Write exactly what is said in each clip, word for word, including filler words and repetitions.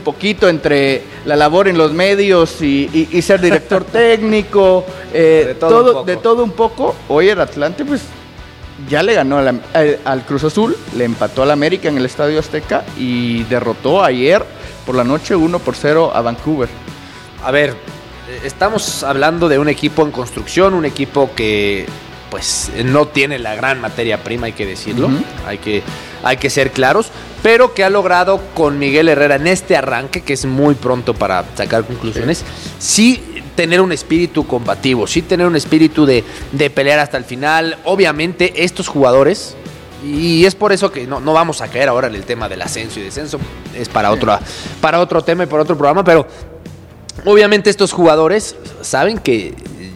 poquito entre la labor en los medios y, y, y ser director técnico, eh, de todo, todo, un poco. de todo un poco. Hoy el Atlante, pues, ya le ganó a la, al, al Cruz Azul, le empató al América en el Estadio Azteca y derrotó ayer por la noche uno por cero a Vancouver. A ver, estamos hablando de un equipo en construcción, un equipo que pues no tiene la gran materia prima, hay que decirlo, uh-huh. hay que, hay que ser claros, pero que ha logrado con Miguel Herrera en este arranque, que es muy pronto para sacar conclusiones, sí, sí tener un espíritu combativo, sí tener un espíritu de, de pelear hasta el final. Obviamente estos jugadores, y es por eso que no, no vamos a caer ahora en el tema del ascenso y descenso, es para, sí. otro, para otro tema y para otro programa, pero obviamente estos jugadores saben que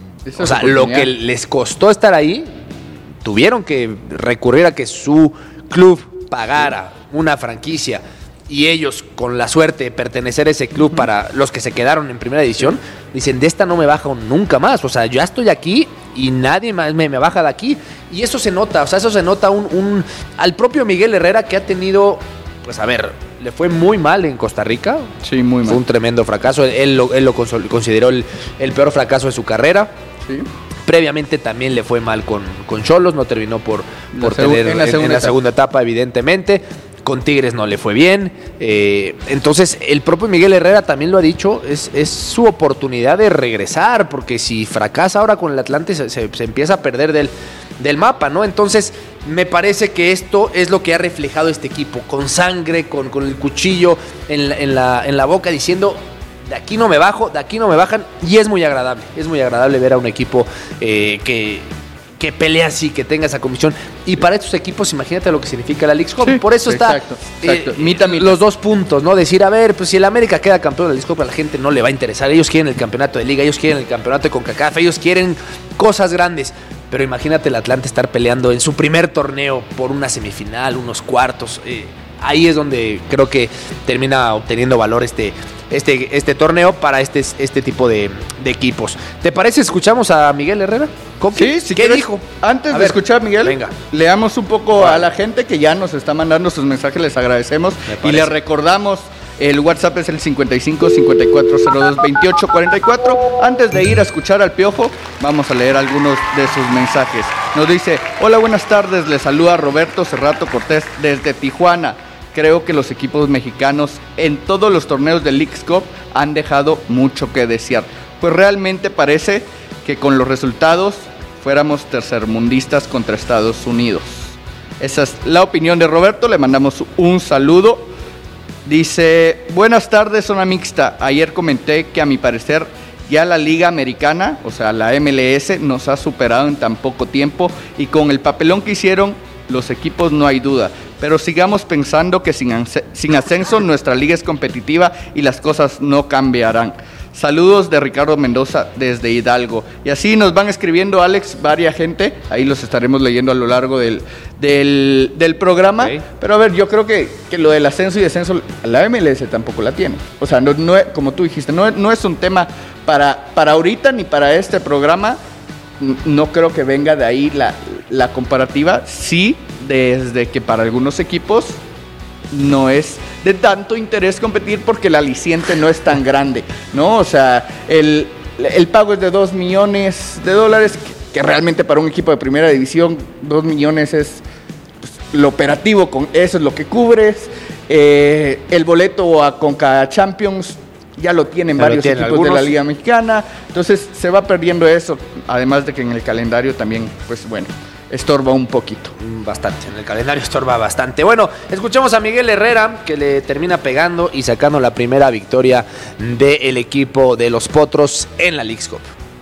o sea, lo que les costó estar ahí, tuvieron que recurrir a que su club pagara una franquicia y ellos, con la suerte de pertenecer a ese club, uh-huh. para los que se quedaron en primera división, dicen, de esta no me bajo nunca más. O sea, ya estoy aquí y nadie más me, me baja de aquí. Y eso se nota, o sea, eso se nota un, un al propio Miguel Herrera, que ha tenido, pues a ver, le fue muy mal en Costa Rica. Sí, muy mal. Fue un tremendo fracaso. Él lo, él lo consideró el, el peor fracaso de su carrera. Sí. Previamente también le fue mal con Xolos, no terminó por, por la tener en la, en, en la segunda etapa, evidentemente. Con Tigres no le fue bien. Eh, entonces, el propio Miguel Herrera también lo ha dicho, es, es su oportunidad de regresar, porque si fracasa ahora con el Atlante, se, se, se empieza a perder del, del mapa, ¿no? Entonces, me parece que esto es lo que ha reflejado este equipo, con sangre, con, con el cuchillo en la, en, la, en la boca, diciendo, de aquí no me bajo, de aquí no me bajan, y es muy agradable, es muy agradable ver a un equipo eh, que... que pelea así, que tenga esa comisión. Y para estos equipos, imagínate lo que significa la Leagues Cup. Sí, por eso está exacto, exacto. Eh, mita, mita. los dos puntos, ¿no? Decir, a ver, pues si el América queda campeón de la Leagues Cup, a la gente no le va a interesar. Ellos quieren el campeonato de Liga, ellos quieren el campeonato de CONCACAF, ellos quieren cosas grandes. Pero imagínate el Atlante estar peleando en su primer torneo por una semifinal, unos cuartos. Eh, ahí es donde creo que termina obteniendo valor este, este, este torneo para este, este tipo de, de equipos. ¿Te parece? ¿Escuchamos a Miguel Herrera? Sí, si ¿Qué quieres, dijo? Antes a de ver, escuchar a Miguel, venga. leamos un poco vale. a la gente que ya nos está mandando sus mensajes, les agradecemos y les recordamos, el WhatsApp es el cincuenta y cinco, cincuenta y cuatro, cero dos, veintiocho, cuarenta y cuatro. Antes de ir a escuchar al Piojo, vamos a leer algunos de sus mensajes. Nos dice, hola, buenas tardes, les saluda Roberto Cerrato Cortés desde Tijuana. Creo que los equipos mexicanos en todos los torneos de Leagues Cup han dejado mucho que desear. Pues realmente parece que con los resultados fuéramos tercermundistas contra Estados Unidos. Esa es la opinión de Roberto, le mandamos un saludo. Dice, buenas tardes, zona mixta. Ayer comenté que a mi parecer ya la Liga Americana, o sea la M L S, nos ha superado en tan poco tiempo y con el papelón que hicieron los equipos no hay duda. Pero sigamos pensando que sin, sin ascenso nuestra liga es competitiva y las cosas no cambiarán. Saludos de Ricardo Mendoza desde Hidalgo. Y así nos van escribiendo, Alex, varia gente. Ahí los estaremos leyendo a lo largo del, del, del programa. Okay. Pero a ver, yo creo que, que lo del ascenso y descenso, la M L S tampoco la tiene. O sea, no, no, como tú dijiste, no, no es un tema para, para ahorita ni para este programa. No creo que venga de ahí la, la comparativa. Sí, desde que para algunos equipos no es de tanto interés competir porque el aliciente no es tan grande, ¿no? O sea, el, el pago es de dos millones de dólares, que, que realmente para un equipo de primera división, dos millones es pues, lo operativo, con eso es lo que cubres. Eh, el boleto a Conca Champions ya lo tienen ya varios lo tienen equipos algunos de la Liga Mexicana, entonces se va perdiendo eso, además de que en el calendario también, pues bueno, estorba un poquito. Bastante, en el calendario estorba bastante. Bueno, escuchamos a Miguel Herrera, que le termina pegando y sacando la primera victoria del equipo de los Potros en la Leagues Cup.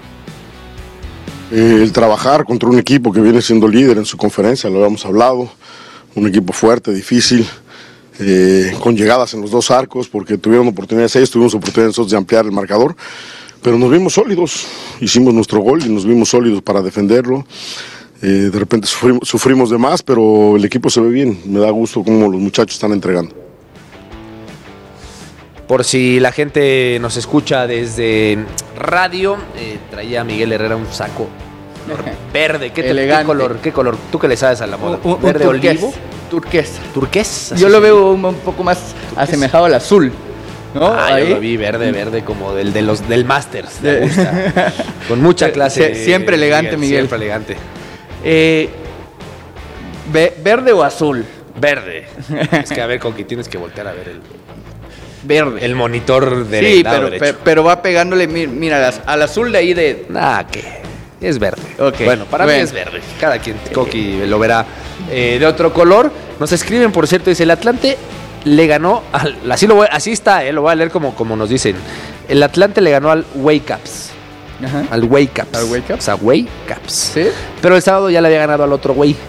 Eh, el trabajar contra un equipo que viene siendo líder en su conferencia, lo habíamos hablado, un equipo fuerte, difícil, eh, con llegadas en los dos arcos, porque tuvieron oportunidades ellos, tuvimos oportunidades nosotros de ampliar el marcador, pero nos vimos sólidos, hicimos nuestro gol y nos vimos sólidos para defenderlo. Eh, de repente sufrimos, sufrimos de más, pero el equipo se ve bien. Me da gusto cómo los muchachos están entregando. Por si la gente nos escucha desde radio, eh, traía a Miguel Herrera un saco verde. ¿Qué, te, ¿qué color? ¿Qué color? ¿Tú que le sabes a la moda? Un, un, ¿Verde un turqués, olivo? Turquesa. ¿Turqués? Yo lo veo un, un poco más turqués, asemejado al azul. ¿no? Ah, Ahí. yo lo vi verde, verde, como del de los del Masters. Me gusta. Con mucha clase. Sie- siempre elegante, Miguel. Siempre elegante. Eh, ve- ¿Verde o azul? Verde. Es que a ver, Coqui, tienes que voltear a ver el, Verde. el monitor de Sí, lado pero, derecho. pe- pero va pegándole, mi- mira, las- al azul de ahí de... Nah, que es verde. Ok, Bueno, para bueno. mí es verde. Cada quien, Coqui, lo verá eh, de otro color. Nos escriben, por cierto, dice, el Atlante le ganó, al, así, lo voy, así está, eh, lo voy a leer como, como nos dicen. El Atlante le ganó al Wake Ups. Ajá. Al Wake Ups. ¿Al Wake Ups? O sea, Wake Ups. ¿Sí? Pero el sábado ya le había ganado al otro güey.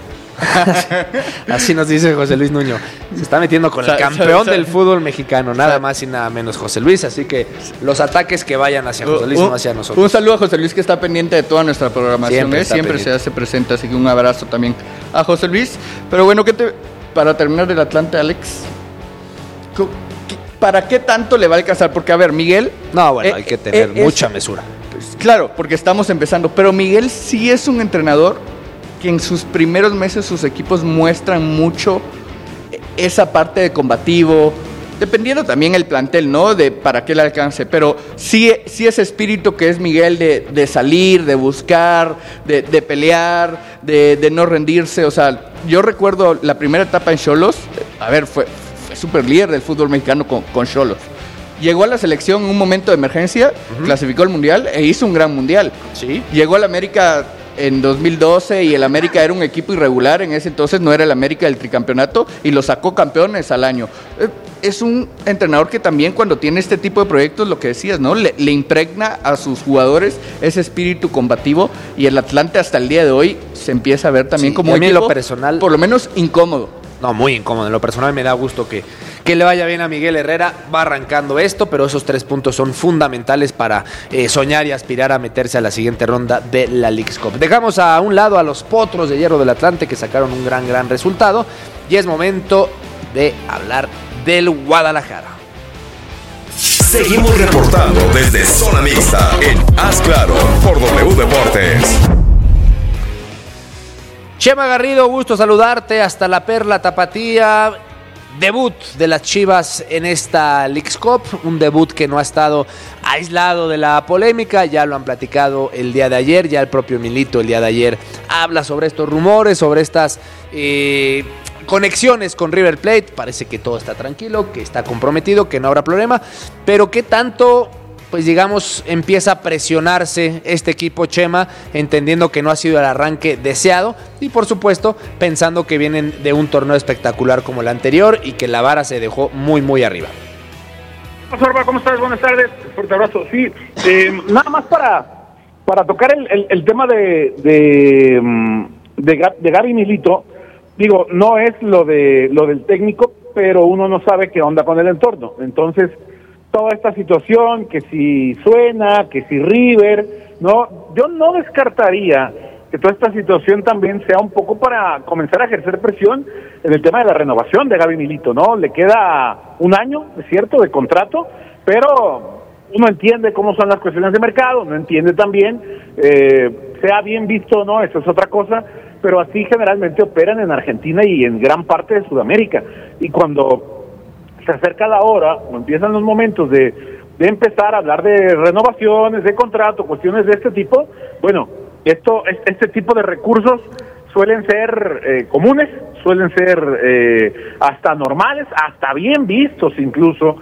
Así nos dice José Luis Nuño. Se está metiendo con Sa- el campeón sa- del fútbol mexicano, nada sa- más y nada menos José Luis. Así que los ataques que vayan hacia José Luis, Un- no hacia nosotros. Un saludo a José Luis, que está pendiente de toda nuestra programación. Siempre ¿eh? está Siempre pendiente. se hace presente, así que un abrazo también a José Luis. Pero bueno, ¿qué te, para terminar del Atlante, Alex, co- qué- ¿para qué tanto le va a alcanzar? Porque, a ver, Miguel... No, bueno, eh, hay que tener eh, es- mucha mesura. pues, claro, porque estamos empezando. Pero Miguel sí es un entrenador que en sus primeros meses sus equipos muestran mucho esa parte de combativo, dependiendo también el plantel, ¿no? De para qué le alcance, pero sí, sí ese espíritu que es Miguel de, de salir, de buscar, de, de pelear, de, de no rendirse. O sea, yo recuerdo la primera etapa en Xolos, a ver, fue, fue súper líder del fútbol mexicano con con Xolos. Llegó a la selección en un momento de emergencia, uh-huh. clasificó al Mundial e hizo un gran Mundial. Sí. Llegó al América en dos mil doce y el América era un equipo irregular, en ese entonces no era el América del tricampeonato y lo sacó campeones al año. Es un entrenador que también cuando tiene este tipo de proyectos, lo que decías, ¿no? Le, le impregna a sus jugadores ese espíritu combativo y el Atlante hasta el día de hoy se empieza a ver también Sí, como y a un mí en equipo, lo personal, por lo menos incómodo. No, muy incómodo. En lo personal me da gusto que, que le vaya bien a Miguel Herrera. Va arrancando esto, pero esos tres puntos son fundamentales para eh, soñar y aspirar a meterse a la siguiente ronda de la Leagues Cup. Dejamos a un lado a los Potros de Hierro del Atlante, que sacaron un gran, gran resultado. Y es momento de hablar del Guadalajara. Seguimos reportando desde Zona Mixta en Haz Claro por W Deportes. Chema Garrido, gusto saludarte hasta la Perla Tapatía. Debut de las Chivas en esta Leagues Cup, un debut que no ha estado aislado de la polémica, ya lo han platicado el día de ayer, ya el propio Milito el día de ayer habla sobre estos rumores, sobre estas eh, conexiones con River Plate. Parece que todo está tranquilo, que está comprometido, que no habrá problema, pero ¿qué tanto, pues digamos, empieza a presionarse este equipo, Chema, entendiendo que no ha sido el arranque deseado y por supuesto pensando que vienen de un torneo espectacular como el anterior y que la vara se dejó muy muy arriba? Sorba, ¿cómo estás? Buenas tardes, fuerte abrazo. Sí, eh, nada más para, para tocar el, el, el tema de de, de, de Gaby Milito. Digo, no es lo de lo del técnico, pero uno no sabe qué onda con el entorno. Entonces, toda esta situación, que si suena, que si River, no, yo no descartaría que toda esta situación también sea un poco para comenzar a ejercer presión en el tema de la renovación de Gaby Milito, ¿no? Le queda un año, es cierto, de contrato, pero uno entiende cómo son las cuestiones de mercado, no entiende también, eh, sea bien visto o no, eso es otra cosa, pero así generalmente operan en Argentina y en gran parte de Sudamérica, y cuando se acerca la hora, o empiezan los momentos de, de empezar a hablar de renovaciones, de contrato, cuestiones de este tipo, bueno, esto, este tipo de recursos suelen ser eh, comunes, suelen ser eh, hasta normales, hasta bien vistos incluso,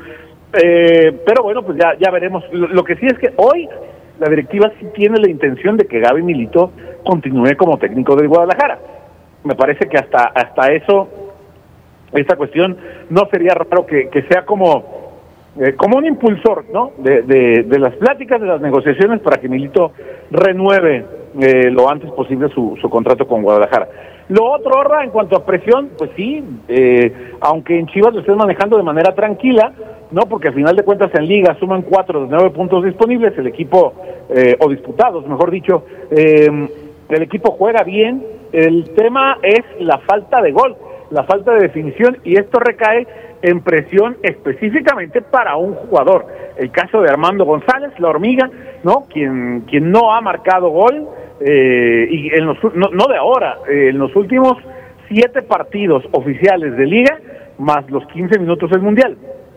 eh, pero bueno, pues ya, ya veremos. Lo, lo que sí es que hoy la directiva sí tiene la intención de que Gaby Milito continúe como técnico del Guadalajara. Me parece que hasta, hasta eso, esta cuestión no sería raro que, que sea como eh, como un impulsor, ¿no? De, de, de las pláticas, de las negociaciones para que Milito renueve eh, lo antes posible su, su contrato con Guadalajara. Lo otro, Orra, en cuanto a presión, pues sí, eh, aunque en Chivas lo estén manejando de manera tranquila, ¿no? Porque al final de cuentas en Liga suman cuatro de nueve puntos disponibles, el equipo, eh, o disputados, mejor dicho, eh, el equipo juega bien, el tema es la falta de gol, la falta de definición, y esto recae en presión específicamente para un jugador. El caso de Armando González, la hormiga, ¿no? Quien, quien no ha marcado gol, eh, y en los, no, no de ahora, eh, en los últimos siete partidos oficiales de Liga, más los quince minutos del Mundial.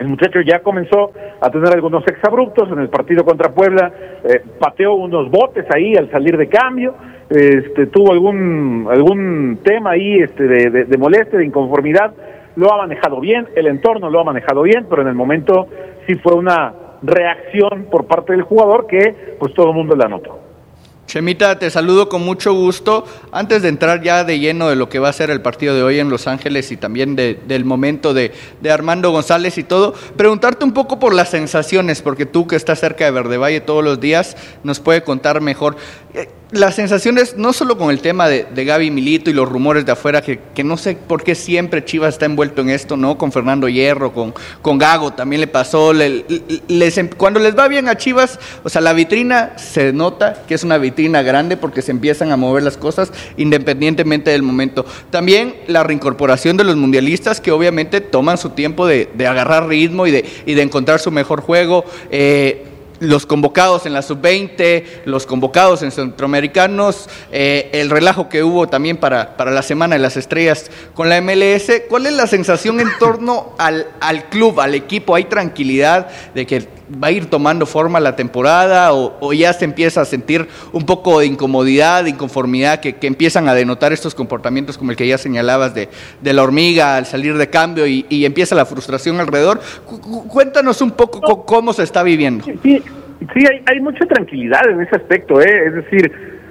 El muchacho ya comenzó a tener algunos exabruptos en el partido contra Puebla, eh, pateó unos botes ahí al salir de cambio, este, tuvo algún algún tema ahí este, de, de, de molestia, de inconformidad, lo ha manejado bien, el entorno lo ha manejado bien, pero en el momento sí fue una reacción por parte del jugador que pues todo el mundo la notó. Chemita, te saludo con mucho gusto. Antes de entrar ya de lleno de lo que va a ser el partido de hoy en Los Ángeles y también de, del momento de, de Armando González y todo, preguntarte un poco por las sensaciones, porque tú que estás cerca de Verde Valle todos los días nos puede contar mejor. Eh, las sensaciones, no solo con el tema de, de Gaby Milito y los rumores de afuera, que, que no sé por qué siempre Chivas está envuelto en esto, ¿no? Con Fernando Hierro, con, con Gago también le pasó. Le, les, cuando les va bien a Chivas, o sea, la vitrina se nota que es una vitrina grande porque se empiezan a mover las cosas independientemente del momento. También la reincorporación de los mundialistas que obviamente toman su tiempo de, de agarrar ritmo y de, y de encontrar su mejor juego. Eh, los convocados en la sub veinte, los convocados en centroamericanos, eh, el relajo que hubo también para, para la Semana de las Estrellas con la M L S. ¿Cuál es la sensación en torno al, al club, al equipo? ¿Hay tranquilidad de que va a ir tomando forma la temporada o, o ya se empieza a sentir un poco de incomodidad, de inconformidad que, que empiezan a denotar estos comportamientos como el que ya señalabas de, de la hormiga al salir de cambio y, y empieza la frustración alrededor? Cu- cuéntanos un poco no. cómo se está viviendo. Sí, sí hay, hay mucha tranquilidad en ese aspecto, ¿eh? Es decir,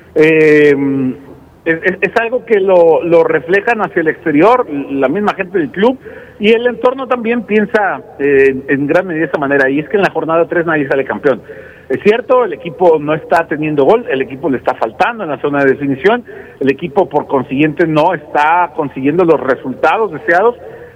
eh, es, es algo que lo, lo reflejan hacia el exterior, la misma gente del club, y el entorno también piensa eh, en gran medida de esa manera, y es que en la jornada tres nadie sale campeón. Es cierto, el equipo no está teniendo gol, el equipo le está faltando en la zona de definición, el equipo por consiguiente no está consiguiendo los resultados deseados,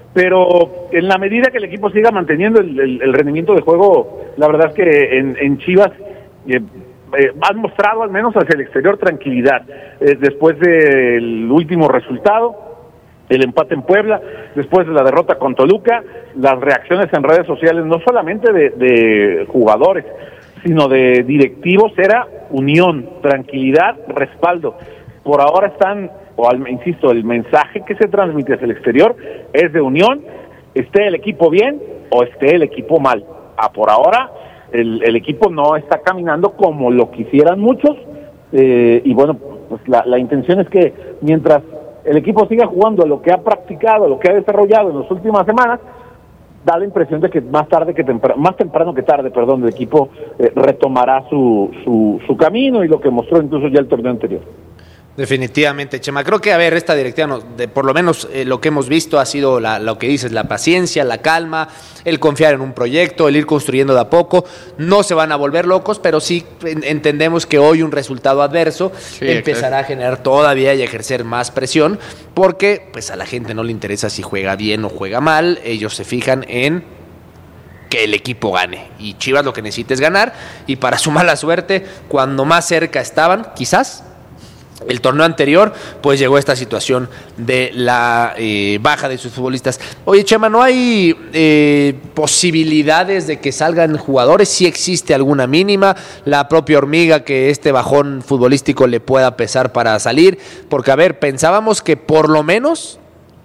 pero en la medida que el equipo siga manteniendo el, el, el rendimiento de juego, la verdad es que en, en Chivas eh, eh, han mostrado al menos hacia el exterior tranquilidad. Eh, después del último resultado, el empate en Puebla, después de la derrota con Toluca, las reacciones en redes sociales, no solamente de, de jugadores, sino de directivos, era unión, tranquilidad, respaldo. Por ahora están, o al, insisto, el mensaje que se transmite hacia el exterior es de unión, esté el equipo bien o esté el equipo mal. Ah, por ahora el, el equipo no está caminando como lo quisieran muchos, eh, y bueno, pues la, la intención es que mientras el equipo siga jugando lo que ha practicado, lo que ha desarrollado en las últimas semanas, da la impresión de que más tarde que temprano, más temprano que tarde, perdón, el equipo eh, retomará su, su, su camino y lo que mostró incluso ya el torneo anterior. Definitivamente, Chema. Creo que, a ver, esta directiva, no, de, por lo menos eh, lo que hemos visto ha sido la, lo que dices, la paciencia, la calma, el confiar en un proyecto, el ir construyendo de a poco. No se van a volver locos, pero sí en, entendemos que hoy un resultado adverso sí, empezará exacto. a generar todavía y a ejercer más presión, porque pues a la gente no le interesa si juega bien o juega mal, ellos se fijan en que el equipo gane, y Chivas lo que necesita es ganar, y para su mala suerte, cuando más cerca estaban, quizás el torneo anterior, pues llegó esta situación de la eh, baja de sus futbolistas. Oye, Chema, ¿no hay eh, posibilidades de que salgan jugadores? ¿Sí existe alguna mínima? La propia hormiga, que este bajón futbolístico le pueda pesar para salir, porque a ver, pensábamos que por lo menos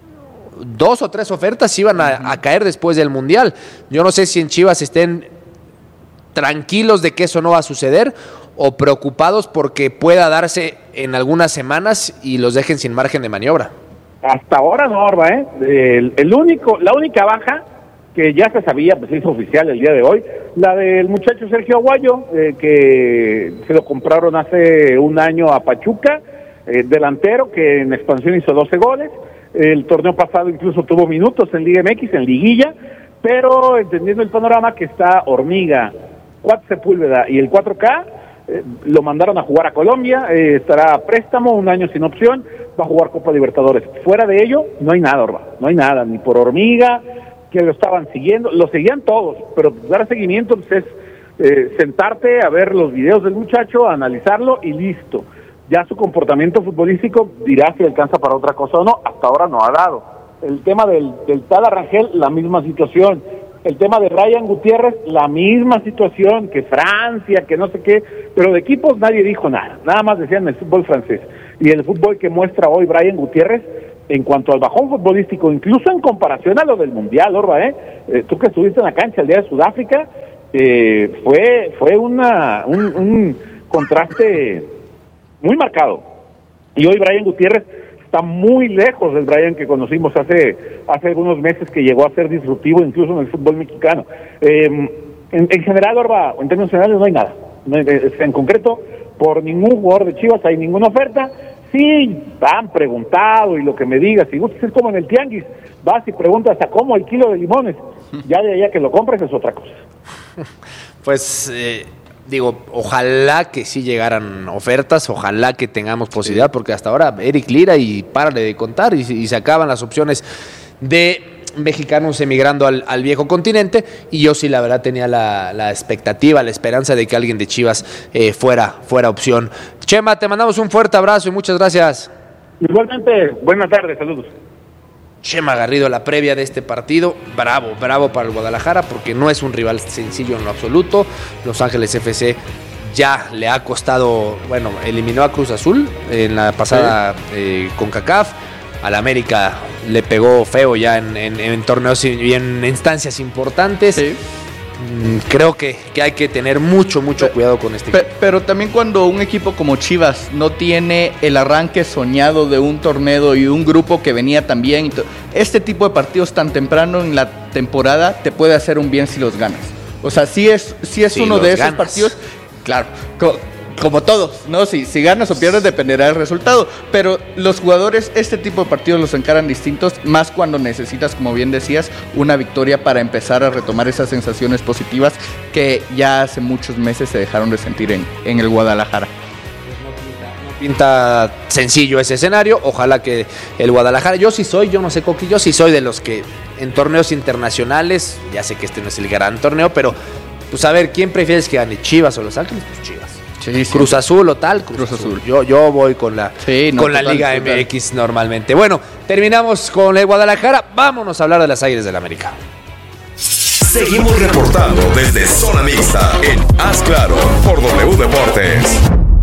dos o tres ofertas iban a, a caer después del Mundial. Yo no sé si en Chivas estén tranquilos de que eso no va a suceder o preocupados porque pueda darse en algunas semanas y los dejen sin margen de maniobra. Hasta ahora no, Orba, ¿eh? El, el único, la única baja que ya se sabía, pues hizo oficial el día de hoy, la del muchacho Sergio Aguayo, eh, que se lo compraron hace un año a Pachuca, eh, delantero que en expansión hizo doce goles, el torneo pasado incluso tuvo minutos en Liga M X, en liguilla, pero entendiendo el panorama que está Hormiga, Cuatro Sepúlveda y el cuatro K, Eh, lo mandaron a jugar a Colombia, eh, estará a préstamo, un año sin opción, va a jugar Copa Libertadores. Fuera de ello, no hay nada, Orba, no hay nada, ni por Hormiga, que lo estaban siguiendo, lo seguían todos, pero dar seguimiento pues, es eh, sentarte a ver los videos del muchacho, a analizarlo y listo. Ya su comportamiento futbolístico dirá si alcanza para otra cosa o no, hasta ahora no ha dado. El tema del, del tal Arrangel, la misma situación. El tema de Brian Gutiérrez, la misma situación, que Francia, que no sé qué, pero de equipos nadie dijo nada, nada más decían el fútbol francés. Y el fútbol que muestra hoy Brian Gutiérrez en cuanto al bajón futbolístico, incluso en comparación a lo del Mundial, Orba, ¿eh? eh tú que estuviste en la cancha el día de Sudáfrica, eh, fue fue una un, un contraste muy marcado. Y hoy Brian Gutiérrez está muy lejos del Brian que conocimos hace hace algunos meses, que llegó a ser disruptivo incluso en el fútbol mexicano. Eh, en, en general, Orba, en términos generales no hay nada. No hay, en concreto, por ningún jugador de Chivas hay ninguna oferta. Sí, han preguntado y lo que me digas, si gustas, es como en el tianguis, vas y preguntas a cómo el kilo de limones, ya de allá que lo compres es otra cosa. Pues eh, digo, ojalá que sí llegaran ofertas, ojalá que tengamos posibilidad, porque hasta ahora Eric Lira y párale de contar y, y se acaban las opciones de mexicanos emigrando al, al viejo continente, y yo sí la verdad tenía la, la expectativa, la esperanza de que alguien de Chivas eh, fuera, fuera opción. Chema, te mandamos un fuerte abrazo y muchas gracias. Igualmente, buenas tardes, saludos. Chema Garrido, la previa de este partido, bravo, bravo para el Guadalajara, porque no es un rival sencillo en lo absoluto. Los Ángeles F C ya le ha costado, bueno, eliminó a Cruz Azul en la pasada sí. eh, CONCACAF. Al América le pegó feo ya en, en, en torneos y en instancias importantes. Sí. Creo que, que hay que tener mucho, mucho pero, cuidado con este pero, equipo. Pero también cuando un equipo como Chivas no tiene el arranque soñado de un torneo y un grupo que venía tan bien, este tipo de partidos tan temprano en la temporada te puede hacer un bien si los ganas. O sea, sí es, sí es sí, uno de esos ganas. partidos, claro, co- como todos, ¿no? Si, si ganas o pierdes dependerá del resultado, pero los jugadores este tipo de partidos los encaran distintos, más cuando necesitas, como bien decías, una victoria para empezar a retomar esas sensaciones positivas que ya hace muchos meses se dejaron de sentir en, en el Guadalajara. No pinta sencillo ese escenario, ojalá que el Guadalajara, yo sí soy, yo no sé Coqui, yo sí soy de los que en torneos internacionales, ya sé que este no es el gran torneo, pero pues a ver, ¿quién prefieres que gane, Chivas o Los Ángeles? Pues Chivas. Sí, sí. Cruz Azul o tal, Cruz, Cruz Azul. Azul. Yo, yo voy con la, sí, no, con la total, Liga total. M X normalmente. Bueno, terminamos con el Guadalajara. Vámonos a hablar de las Águilas del América. Seguimos reportando desde Zona Mixta en Haz Claro por W Deportes.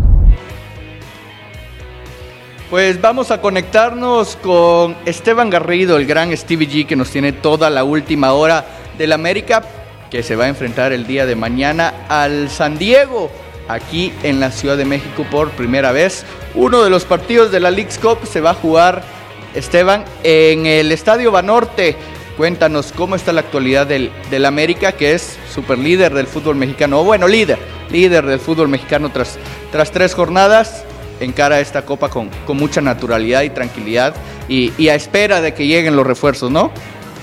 Pues vamos a conectarnos con Esteban Garrido, el gran Stevie G, que nos tiene toda la última hora del América, que se va a enfrentar el día de mañana al San Diego, aquí en la Ciudad de México por primera vez. Uno de los partidos de la Leagues Cup se va a jugar, Esteban, en el Estadio Banorte. Cuéntanos cómo está la actualidad del, del América, que es super líder del fútbol mexicano, o bueno, líder, líder del fútbol mexicano tras, tras tres jornadas. Encara esta copa con, con mucha naturalidad y tranquilidad y, y a espera de que lleguen los refuerzos, ¿no?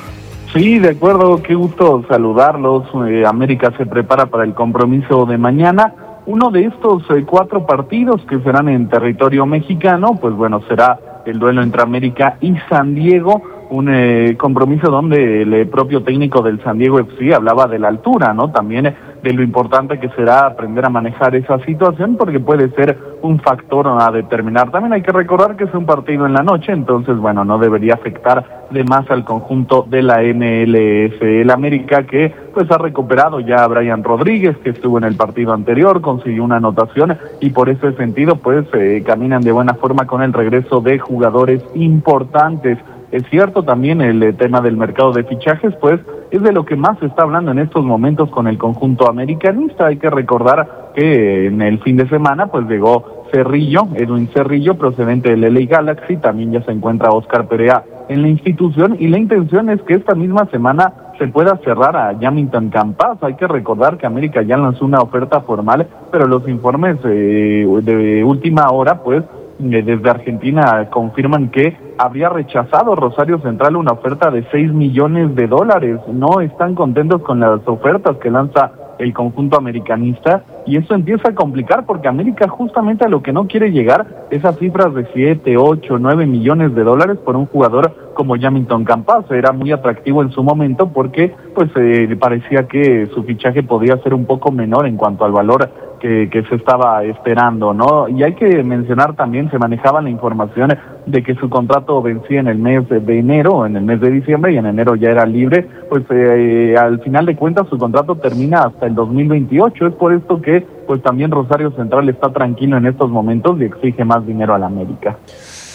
Sí, de acuerdo, qué gusto saludarlos. Eh, América se prepara para el compromiso de mañana. Uno de estos eh, cuatro partidos que serán en territorio mexicano, pues bueno, será el duelo entre América y San Diego, un eh, compromiso donde el eh, propio técnico del San Diego F C hablaba de la altura, ¿no? También eh, de lo importante que será aprender a manejar esa situación, porque puede ser un factor a determinar. También hay que recordar que es un partido en la noche, entonces, bueno, no debería afectar de más al conjunto de la M L S. El América que, pues, ha recuperado ya a Brian Rodríguez, que estuvo en el partido anterior, consiguió una anotación, y por ese sentido, pues, eh, caminan de buena forma con el regreso de jugadores importantes. Es cierto también el eh, tema del mercado de fichajes, pues es de lo que más se está hablando en estos momentos con el conjunto americanista. Hay que recordar que eh, en el fin de semana pues llegó Cerrillo, Edwin Cerrillo, procedente del L A Galaxy. También ya se encuentra Oscar Perea en la institución, y la intención es que esta misma semana se pueda cerrar a Jamilton Campas. Hay que recordar que América ya lanzó una oferta formal, pero los informes eh, de última hora pues desde Argentina confirman que habría rechazado Rosario Central una oferta de seis millones de dólares. No están contentos con las ofertas que lanza el conjunto americanista, y eso empieza a complicar porque América justamente a lo que no quiere llegar es a cifras de siete, ocho, nueve millones de dólares por un jugador como Jamilton Campas. Era muy atractivo en su momento porque pues eh, parecía que su fichaje podía ser un poco menor en cuanto al valor que, que se estaba esperando, ¿no? Y hay que mencionar también, se manejaba la información de que su contrato vencía en el mes de enero, en el mes de diciembre, y en enero ya era libre. Pues eh, al final de cuentas su contrato termina hasta el dos mil veintiocho. Es por esto que pues también Rosario Central está tranquilo en estos momentos y exige más dinero a la América.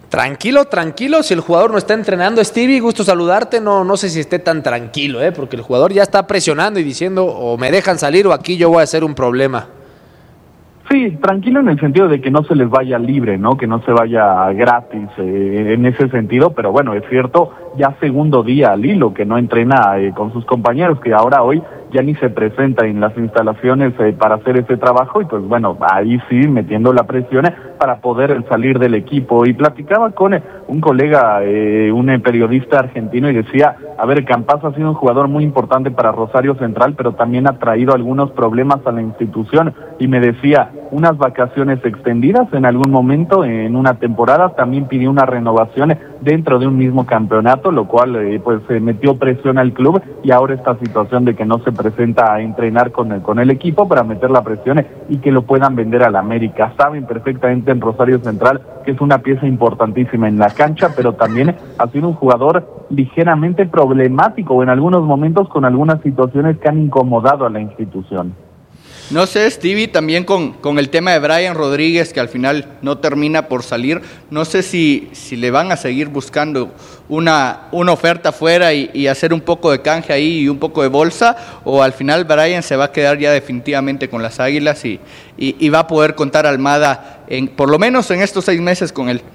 Tranquilo, tranquilo, si el jugador no está entrenando, Stevie, gusto saludarte, no, no sé si esté tan tranquilo, ¿eh? Porque el jugador ya está presionando y diciendo o me dejan salir o aquí yo voy a hacer un problema. Sí, tranquilo en el sentido de que no se les vaya libre, ¿no? Que no se vaya gratis eh, en ese sentido, pero bueno, es cierto, ya segundo día al hilo que no entrena eh, con sus compañeros, que ahora hoy ya ni se presenta en las instalaciones eh, para hacer ese trabajo y pues bueno, ahí sí metiendo la presión eh, para poder salir del equipo. Y platicaba con eh, un colega, eh, un eh, periodista argentino y decía, a ver, Campazzo ha sido un jugador muy importante para Rosario Central, pero también ha traído algunos problemas a la institución y me decía, unas vacaciones extendidas en algún momento en una temporada, también pidió una renovación dentro de un mismo campeonato, lo cual eh, pues eh, metió presión al club y ahora esta situación de que no se presenta a entrenar con el, con el equipo para meter la presión y que lo puedan vender al América. Saben perfectamente en Rosario Central que es una pieza importantísima en la cancha, pero también ha sido un jugador ligeramente problemático o en algunos momentos con algunas situaciones que han incomodado a la institución. No sé, Stevie, también con, con el tema de Brian Rodríguez, que al final no termina por salir, no sé si, si le van a seguir buscando una, una oferta afuera y, y hacer un poco de canje ahí y un poco de bolsa, o al final Brian se va a quedar ya definitivamente con las Águilas y, y, y va a poder contar Almada, en, por lo menos en estos seis meses con él.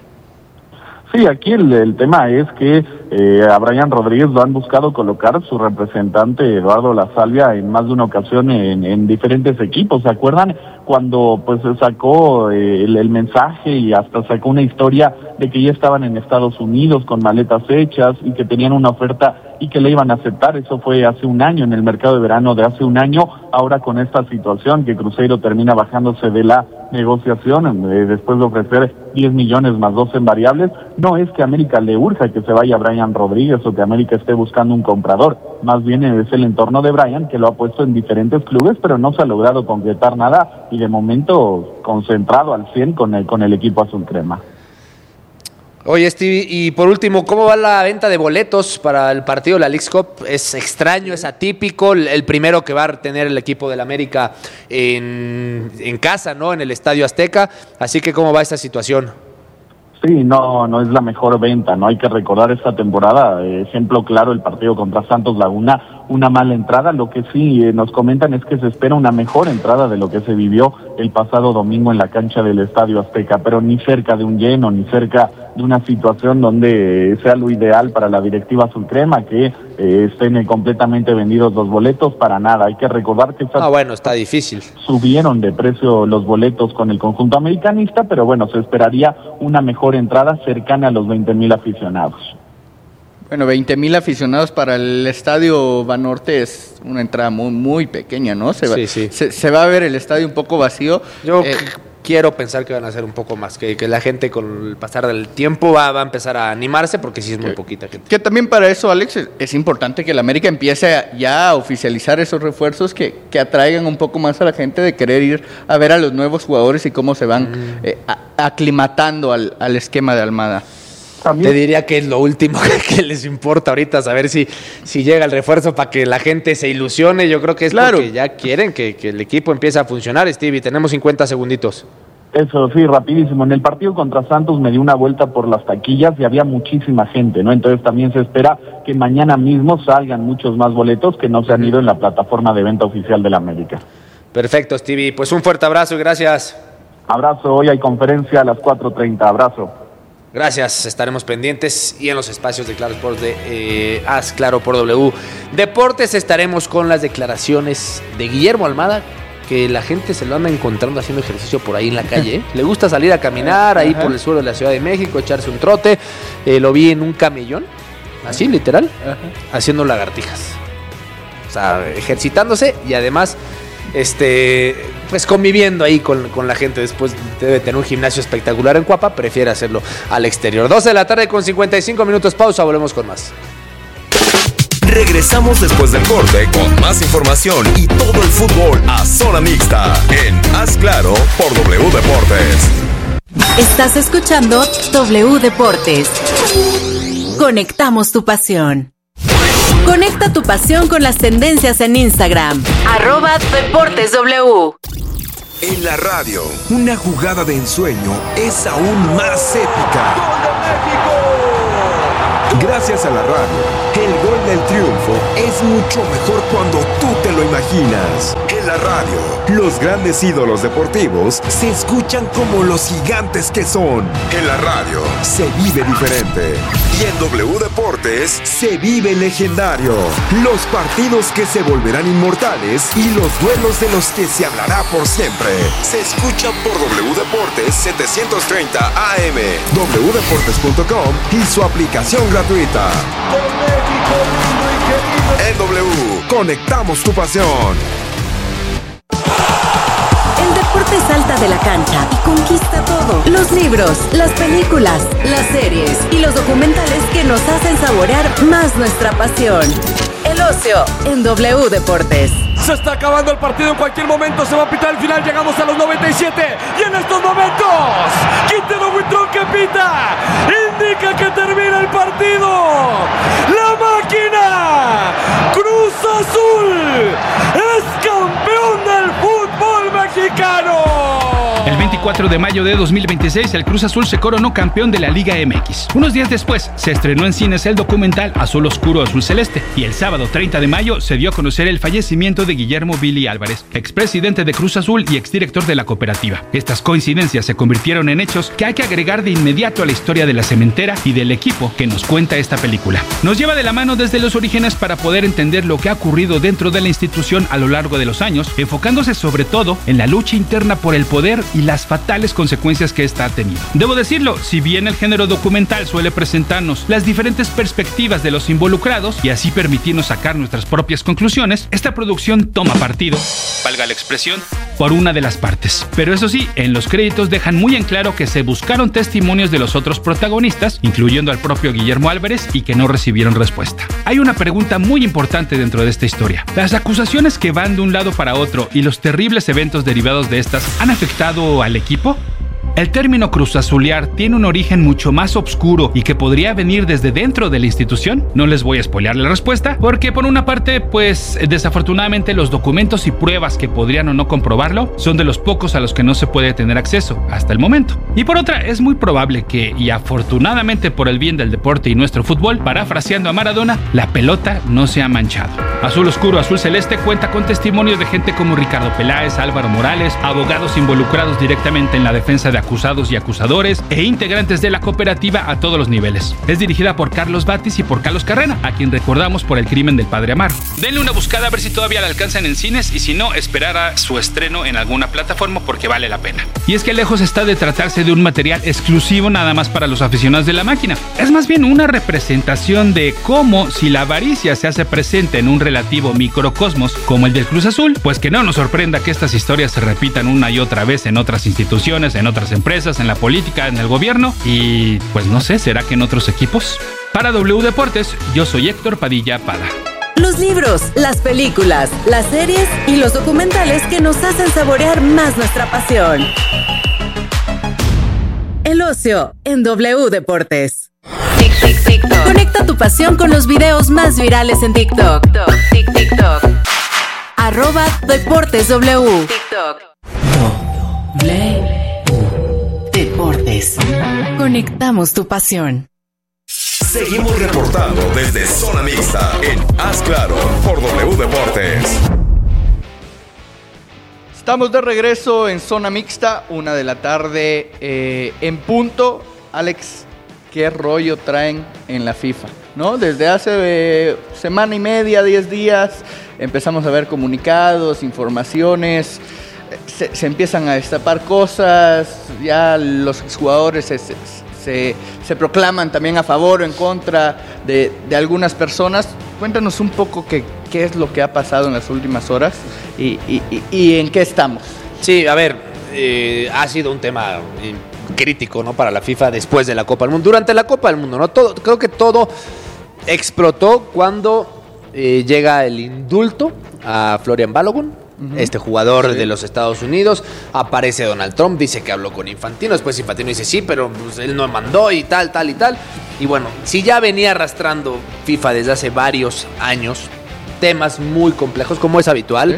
Sí, aquí el, el tema es que eh, a Brian Rodríguez lo han buscado colocar su representante Eduardo La Salvia en más de una ocasión en, en diferentes equipos. ¿Se acuerdan cuando pues sacó eh, el, el mensaje y hasta sacó una historia de que ya estaban en Estados Unidos con maletas hechas y que tenían una oferta y que le iban a aceptar? Eso fue hace un año, en el mercado de verano de hace un año. Ahora con esta situación que Cruzeiro termina bajándose de la negociación eh, después de ofrecer diez millones más dos en variables, no es que América le urja que se vaya Brian Rodríguez o que América esté buscando un comprador, más bien es el entorno de Brian que lo ha puesto en diferentes clubes, pero no se ha logrado concretar nada y de momento concentrado al cien con el, con el equipo azul crema. Oye, Stevie, y por último, ¿cómo va la venta de boletos para el partido de la Leagues Cup? Es extraño, es atípico, el primero que va a tener el equipo del América en, en casa, ¿no? En el Estadio Azteca, así que ¿cómo va esta situación? Sí, no, no es la mejor venta, ¿no? Hay que recordar esta temporada, eh, ejemplo claro, el partido contra Santos Laguna, una mala entrada. Lo que sí eh, nos comentan es que se espera una mejor entrada de lo que se vivió el pasado domingo en la cancha del Estadio Azteca, pero ni cerca de un lleno, ni cerca de una situación donde eh, sea lo ideal para la directiva azul crema, que eh, estén eh, completamente vendidos los boletos, para nada. Hay que recordar que esta... Ah, bueno, está difícil. Subieron de precio los boletos con el conjunto americanista, pero bueno, se esperaría una mejor entrada cercana a los veinte mil aficionados. Bueno, veinte mil aficionados para el Estadio Banorte es una entrada muy muy pequeña, ¿no? Se va, sí, sí. Se, se va a ver el estadio un poco vacío. Yo eh, quiero pensar que van a ser un poco más, que, que la gente con el pasar del tiempo va, va a empezar a animarse, porque sí es muy que, poquita gente. Que también para eso, Alex, es, es importante que el América empiece a, ya a oficializar esos refuerzos que, que atraigan un poco más a la gente de querer ir a ver a los nuevos jugadores y cómo se van mm. eh, a, aclimatando al, al esquema de Almada. También. Te diría que es lo último que les importa ahorita, saber si, si llega el refuerzo para que la gente se ilusione. Yo creo que es claro, porque ya quieren que, que el equipo empiece a funcionar. Stevie, tenemos cincuenta segunditos. Eso, sí, rapidísimo. En el partido contra Santos me di una vuelta por las taquillas y había muchísima gente, ¿no? Entonces también se espera que mañana mismo salgan muchos más boletos que no se han ido en la plataforma de venta oficial de la América. Perfecto, Stevie. Pues un fuerte abrazo y gracias. Abrazo. Hoy hay conferencia a las cuatro treinta. Abrazo. Gracias, estaremos pendientes y en los espacios de Claro Sports de eh, Haz Claro por W Deportes estaremos con las declaraciones de Guillermo Almada, que la gente se lo anda encontrando haciendo ejercicio por ahí en la calle, ¿eh? Le gusta salir a caminar ahí por el suelo de la Ciudad de México, echarse un trote. Eh, lo vi en un camellón, así literal, haciendo lagartijas. O sea, ejercitándose y además este pues conviviendo ahí con, con la gente. Después debe tener un gimnasio espectacular en Cuapa, prefiere hacerlo al exterior. doce de la tarde con cincuenta y cinco minutos, pausa, volvemos con más. Regresamos después del corte con más información y todo el fútbol a zona mixta en Haz Claro por W Deportes. Estás escuchando W Deportes. Conectamos tu pasión. Conecta tu pasión con las tendencias en Instagram. Arroba Deportes W. En la radio, una jugada de ensueño es aún más épica. ¡Gol de México! Gracias a la radio, el gol del triunfo es mucho mejor cuando tú te lo imaginas. En la radio, los grandes ídolos deportivos se escuchan como los gigantes que son. En la radio, se vive diferente. Y en W Deportes, se vive legendario. Los partidos que se volverán inmortales y los duelos de los que se hablará por siempre. Se escucha por W Deportes setecientos treinta A M, doble u deportes punto com y su aplicación gratuita. En W, conectamos tu pasión. El deporte salta de la cancha y conquista todo. Los libros, las películas, las series y los documentales que nos hacen saborear más nuestra pasión. El ocio en W Deportes. Se está acabando el partido, en cualquier momento se va a pitar el final. Llegamos a los noventa y siete y en estos momentos Quintero Buitrón que pita indica que termina el partido. La máquina Cruz Azul es campeón del fútbol mexicano. El veinticuatro de mayo de dos mil veintiséis, el Cruz Azul se coronó campeón de la Liga M X. Unos días después, se estrenó en cines el documental Azul Oscuro Azul Celeste. Y el sábado treinta de mayo se dio a conocer el fallecimiento de Guillermo Billy Álvarez, expresidente de Cruz Azul y exdirector de la cooperativa. Estas coincidencias se convirtieron en hechos que hay que agregar de inmediato a la historia de la cementera y del equipo que nos cuenta esta película. Nos lleva de la mano desde los orígenes para poder entender lo que ha ocurrido dentro de la institución a lo largo de los años, enfocándose sobre todo en la lucha interna por el poder y las fatales consecuencias que esta ha tenido. Debo decirlo, si bien el género documental suele presentarnos las diferentes perspectivas de los involucrados y así permitirnos sacar nuestras propias conclusiones, esta producción toma partido, valga la expresión, por una de las partes. Pero eso sí, en los créditos dejan muy en claro que se buscaron testimonios de los otros protagonistas, incluyendo al propio Guillermo Álvarez, y que no recibieron respuesta. Hay una pregunta muy importante dentro de esta historia. ¿Las acusaciones que van de un lado para otro y los terribles eventos derivados de estas han afectado al equipo? El término cruzazulear tiene un origen mucho más oscuro y que podría venir desde dentro de la institución. No les voy a spoilear la respuesta, porque por una parte, pues desafortunadamente los documentos y pruebas que podrían o no comprobarlo son de los pocos a los que no se puede tener acceso hasta el momento. Y por otra, es muy probable que, y afortunadamente por el bien del deporte y nuestro fútbol, parafraseando a Maradona, la pelota no se ha manchado. Azul Oscuro Azul Celeste cuenta con testimonios de gente como Ricardo Peláez, Álvaro Morales, abogados involucrados directamente en la defensa de acusados y acusadores e integrantes de la cooperativa a todos los niveles. Es dirigida por Carlos Batis y por Carlos Carrera, a quien recordamos por El crimen del padre Amaro. Denle una buscada a ver si todavía la alcanzan en cines y si no, esperar a su estreno en alguna plataforma porque vale la pena. Y es que lejos está de tratarse de un material exclusivo nada más para los aficionados de la máquina. Es más bien una representación de cómo, si la avaricia se hace presente en un relativo microcosmos como el del Cruz Azul, pues que no nos sorprenda que estas historias se repitan una y otra vez en otras instituciones, en otras empresas, en la política, en el gobierno y pues no sé, ¿será que en otros equipos? Para W Deportes, yo soy Héctor Padilla Pada. Los libros, las películas, las series y los documentales que nos hacen saborear más nuestra pasión. El ocio en W Deportes. Tic, tic, TikTok. Conecta tu pasión con los videos más virales en TikTok. Tic, TikTok. Arroba Deportes W. TikTok. W Deportes. Conectamos tu pasión. Seguimos reportando desde Zona Mixta en Haz Claro por W Deportes. Estamos de regreso en Zona Mixta, una de la tarde eh, en punto. Alex, ¿qué rollo traen en la FIFA? ¿No? Desde hace eh, semana y media, diez días, empezamos a ver comunicados, informaciones, se, se empiezan a destapar cosas, ya los exjugadores se, se, se, se proclaman también a favor o en contra de, de algunas personas. Cuéntanos un poco qué, qué es lo que ha pasado en las últimas horas y, y, y, y en qué estamos. Sí, a ver, eh, ha sido un tema eh, crítico, ¿no? Para la FIFA después de la Copa del Mundo, durante la Copa del Mundo, ¿no? Todo, creo que todo explotó cuando eh, llega el indulto a Florian Balogun, uh-huh. este jugador sí. de los Estados Unidos. Aparece Donald Trump, dice que habló con Infantino, después Infantino dice sí, pero pues, él no mandó y tal, tal y tal. Y bueno, si ya venía arrastrando FIFA desde hace varios años temas muy complejos, como es habitual, ¿sí?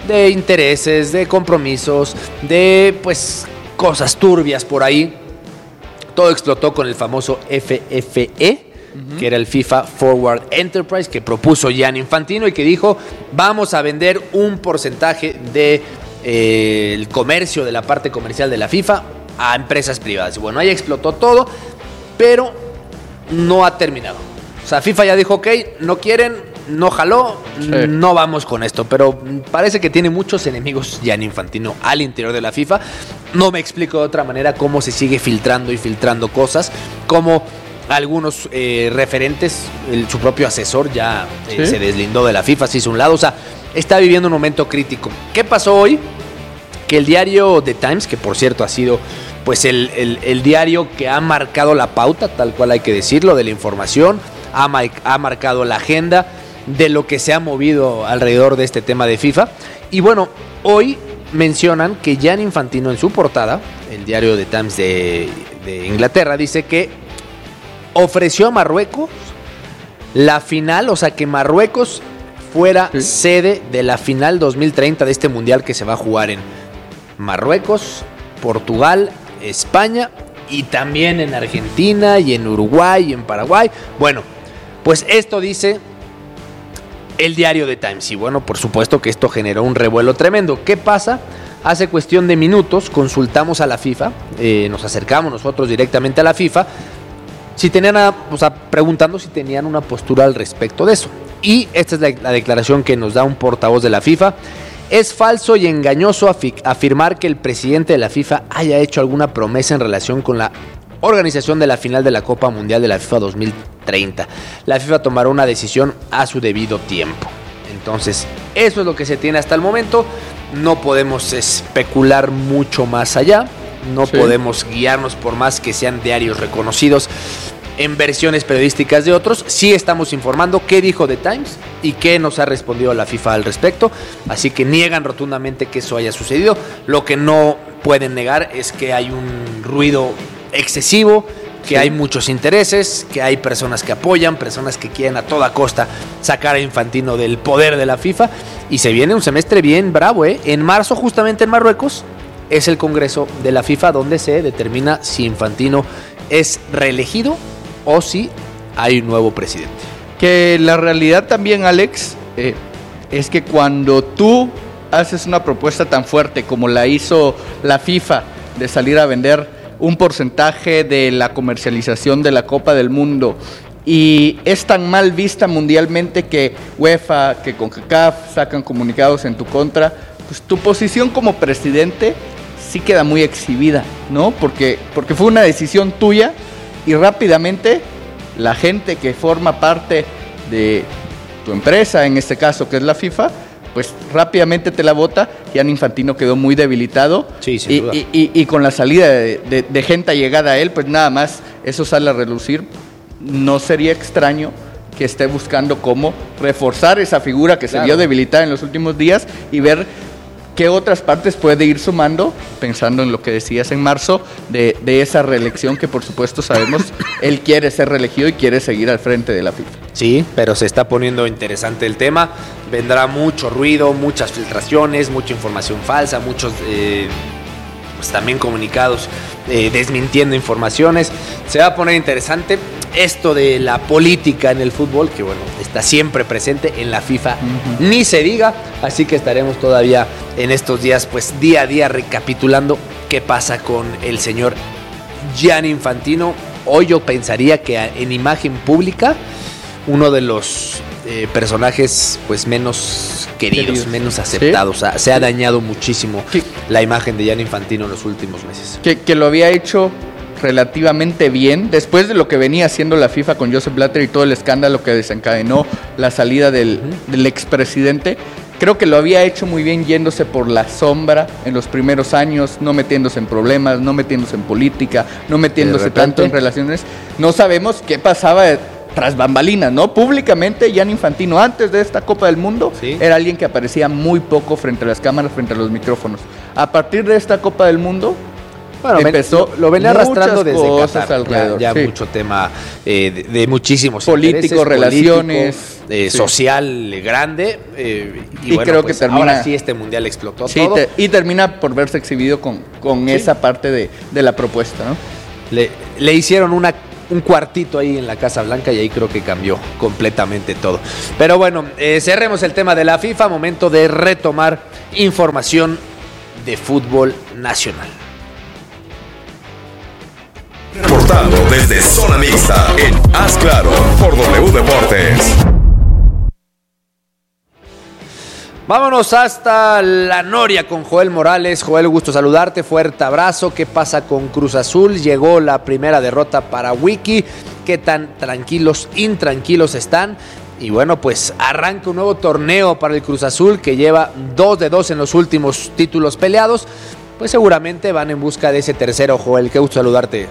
de intereses, de compromisos, de pues cosas turbias por ahí. Todo explotó con el famoso F F E, uh-huh. que era el FIFA Forward Enterprise, que propuso Gianni Infantino y que dijo, vamos a vender un porcentaje del de, eh, comercio, de la parte comercial de la FIFA, a empresas privadas. Bueno, ahí explotó todo, pero no ha terminado. O sea, FIFA ya dijo, ok, no quieren, no jaló, sí. no vamos con esto. Pero parece que tiene muchos enemigos Gianni Infantino al interior de la FIFA. No me explico de otra manera cómo se sigue filtrando y filtrando cosas, cómo algunos eh, referentes, el, su propio asesor ya eh, ¿Sí? se deslindó de la FIFA, se hizo un lado. O sea, está viviendo un momento crítico. ¿Qué pasó hoy? Que el diario The Times, que por cierto ha sido pues el, el, el diario que ha marcado la pauta, tal cual hay que decirlo, de la información, ha, ha marcado la agenda de lo que se ha movido alrededor de este tema de FIFA. Y bueno, hoy mencionan que Gianni Infantino en su portada, el diario The Times de, de Inglaterra, dice que ofreció a Marruecos la final, o sea que Marruecos fuera sí. sede de la final dos mil treinta de este mundial que se va a jugar en Marruecos, Portugal, España y también en Argentina y en Uruguay y en Paraguay. Bueno, pues esto dice el diario The Times. Y bueno, por supuesto que esto generó un revuelo tremendo. ¿Qué pasa? Hace cuestión de minutos consultamos a la FIFA, eh, nos acercamos nosotros directamente a la FIFA, si tenían a, o sea, preguntando si tenían una postura al respecto de eso. Y esta es la, la declaración que nos da un portavoz de la FIFA. Es falso y engañoso afi- afirmar que el presidente de la FIFA haya hecho alguna promesa en relación con la organización de la final de la Copa Mundial de la FIFA dos mil treinta. La FIFA tomará una decisión a su debido tiempo. Entonces, eso es lo que se tiene hasta el momento. No podemos especular mucho más allá. No sí. podemos guiarnos por más que sean diarios reconocidos en versiones periodísticas de otros. Sí estamos informando qué dijo The Times y qué nos ha respondido la FIFA al respecto. Así que niegan rotundamente que eso haya sucedido. Lo que no pueden negar es que hay un ruido excesivo, que sí. hay muchos intereses, que hay personas que apoyan, personas que quieren a toda costa sacar a Infantino del poder de la FIFA. Y se viene un semestre bien bravo, ¿eh? En marzo, justamente en Marruecos, es el Congreso de la FIFA donde se determina si Infantino es reelegido o si hay un nuevo presidente. Que la realidad también, Alex, eh, es que cuando tú haces una propuesta tan fuerte como la hizo la FIFA de salir a vender un porcentaje de la comercialización de la Copa del Mundo y es tan mal vista mundialmente que UEFA, que CONCACAF sacan comunicados en tu contra, pues tu posición como presidente sí queda muy exhibida, ¿no? Porque, porque fue una decisión tuya y rápidamente la gente que forma parte de tu empresa, en este caso que es la FIFA, pues rápidamente te la vota. Gianni Infantino quedó muy debilitado sí, sin y, duda. Y, y, y con la salida de, de, de gente allegada a él, pues nada más eso sale a relucir. No sería extraño que esté buscando cómo reforzar esa figura que claro. se vio debilitada en los últimos días y ver qué otras partes puede ir sumando, pensando en lo que decías en marzo, de, de esa reelección que por supuesto sabemos, él quiere ser reelegido y quiere seguir al frente de la FIFA. Sí, pero se está poniendo interesante el tema, vendrá mucho ruido, muchas filtraciones, mucha información falsa, muchos eh, pues también comunicados eh, desmintiendo informaciones, se va a poner interesante esto de la política en el fútbol, que bueno, está siempre presente en la FIFA, uh-huh. ni se diga, así que estaremos todavía en estos días, pues día a día recapitulando qué pasa con el señor Gianni Infantino. Hoy yo pensaría que en imagen pública, uno de los eh, personajes pues menos queridos, queridos. menos aceptados, ¿Sí? o sea, se ha dañado muchísimo ¿Qué? la imagen de Gianni Infantino en los últimos meses. Que, que lo había hecho relativamente bien, después de lo que venía haciendo la FIFA con Joseph Blatter y todo el escándalo que desencadenó la salida del, uh-huh. del expresidente, creo que lo había hecho muy bien yéndose por la sombra en los primeros años, no metiéndose en problemas, no metiéndose en política, no metiéndose tanto en relaciones. No sabemos qué pasaba tras bambalinas, ¿no? Públicamente, Gianni Infantino, antes de esta Copa del Mundo, ¿Sí? era alguien que aparecía muy poco frente a las cámaras, frente a los micrófonos. A partir de esta Copa del Mundo, Bueno, empezó, lo, lo venía arrastrando desde Qatar, alrededor, ya, ya sí. mucho tema eh, de, de muchísimos políticos, relaciones, político, eh, sí. social grande. Eh, y, y bueno, creo pues que termina, ahora sí este mundial explotó sí, todo. Te, y termina por verse exhibido con, con sí. esa parte de, de la propuesta, ¿no? Le, le hicieron una, un cuartito ahí en la Casa Blanca y ahí creo que cambió completamente todo. Pero bueno, eh, cerremos el tema de la FIFA. Momento de retomar información de fútbol nacional. Reportando desde Zona Mixta en Haz Claro por W Deportes. Vámonos hasta La Noria con Joel Morales. Joel, gusto saludarte, fuerte abrazo. ¿Qué pasa con Cruz Azul? Llegó la primera derrota para Wiki. ¿Qué tan tranquilos, intranquilos están? Y bueno, pues arranca un nuevo torneo para el Cruz Azul que lleva dos de dos en los últimos títulos peleados. Pues seguramente van en busca de ese tercero, Joel. Qué gusto saludarte.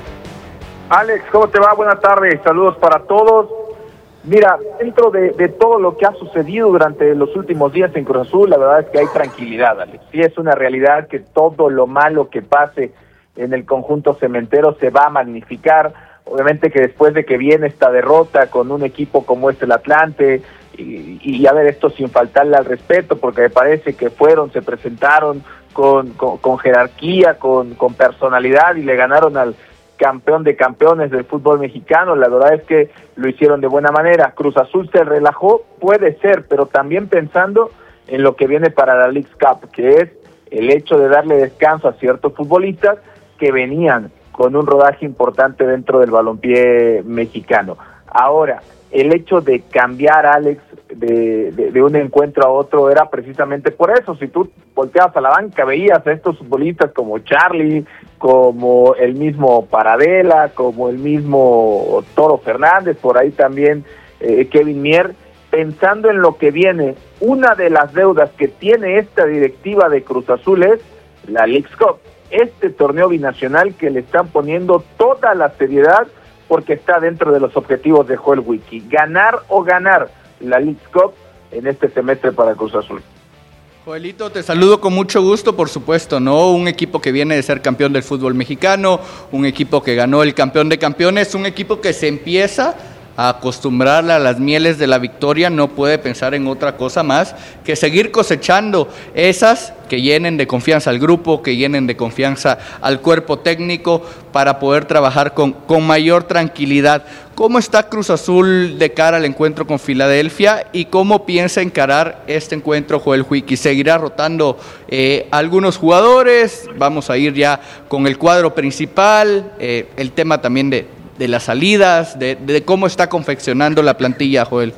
Alex, ¿cómo te va? Buenas tardes, saludos para todos. Mira, dentro de, de todo lo que ha sucedido durante los últimos días en Cruz Azul, la verdad es que hay tranquilidad, Alex. Sí es una realidad que todo lo malo que pase en el conjunto cementero se va a magnificar. Obviamente que después de que viene esta derrota con un equipo como es el Atlante, y, y a ver, esto sin faltarle al respeto, porque me parece que fueron, se presentaron con, con, con jerarquía, con, con personalidad y le ganaron al campeón de campeones del fútbol mexicano. La verdad es que lo hicieron de buena manera. Cruz Azul se relajó, puede ser, pero también pensando en lo que viene para la Leagues Cup, que es el hecho de darle descanso a ciertos futbolistas que venían con un rodaje importante dentro del balompié mexicano. Ahora, el hecho de cambiar, Alex, de, de, de un encuentro a otro era precisamente por eso. Si tú volteabas a la banca, veías a estos futbolistas como Charlie, como el mismo Paradela, como el mismo Toro Fernández, por ahí también eh, Kevin Mier, pensando en lo que viene. Una de las deudas que tiene esta directiva de Cruz Azul es la Leagues Cup, este torneo binacional que le están poniendo toda la seriedad porque está dentro de los objetivos de Joel Wiki. Ganar o ganar la Leagues Cup en este semestre para Cruz Azul. Joelito, te saludo con mucho gusto, por supuesto, ¿no? Un equipo que viene de ser campeón del fútbol mexicano, un equipo que ganó el campeón de campeones, un equipo que se empieza a acostumbrar a las mieles de la victoria, no puede pensar en otra cosa más que seguir cosechando esas que llenen de confianza al grupo, que llenen de confianza al cuerpo técnico para poder trabajar con, con mayor tranquilidad. ¿Cómo está Cruz Azul de cara al encuentro con Filadelfia y cómo piensa encarar este encuentro Joel Wiki? ¿Seguirá rotando eh, algunos jugadores? Vamos a ir ya con el cuadro principal, eh, el tema también de de las salidas, de, de cómo está confeccionando la plantilla, Joel.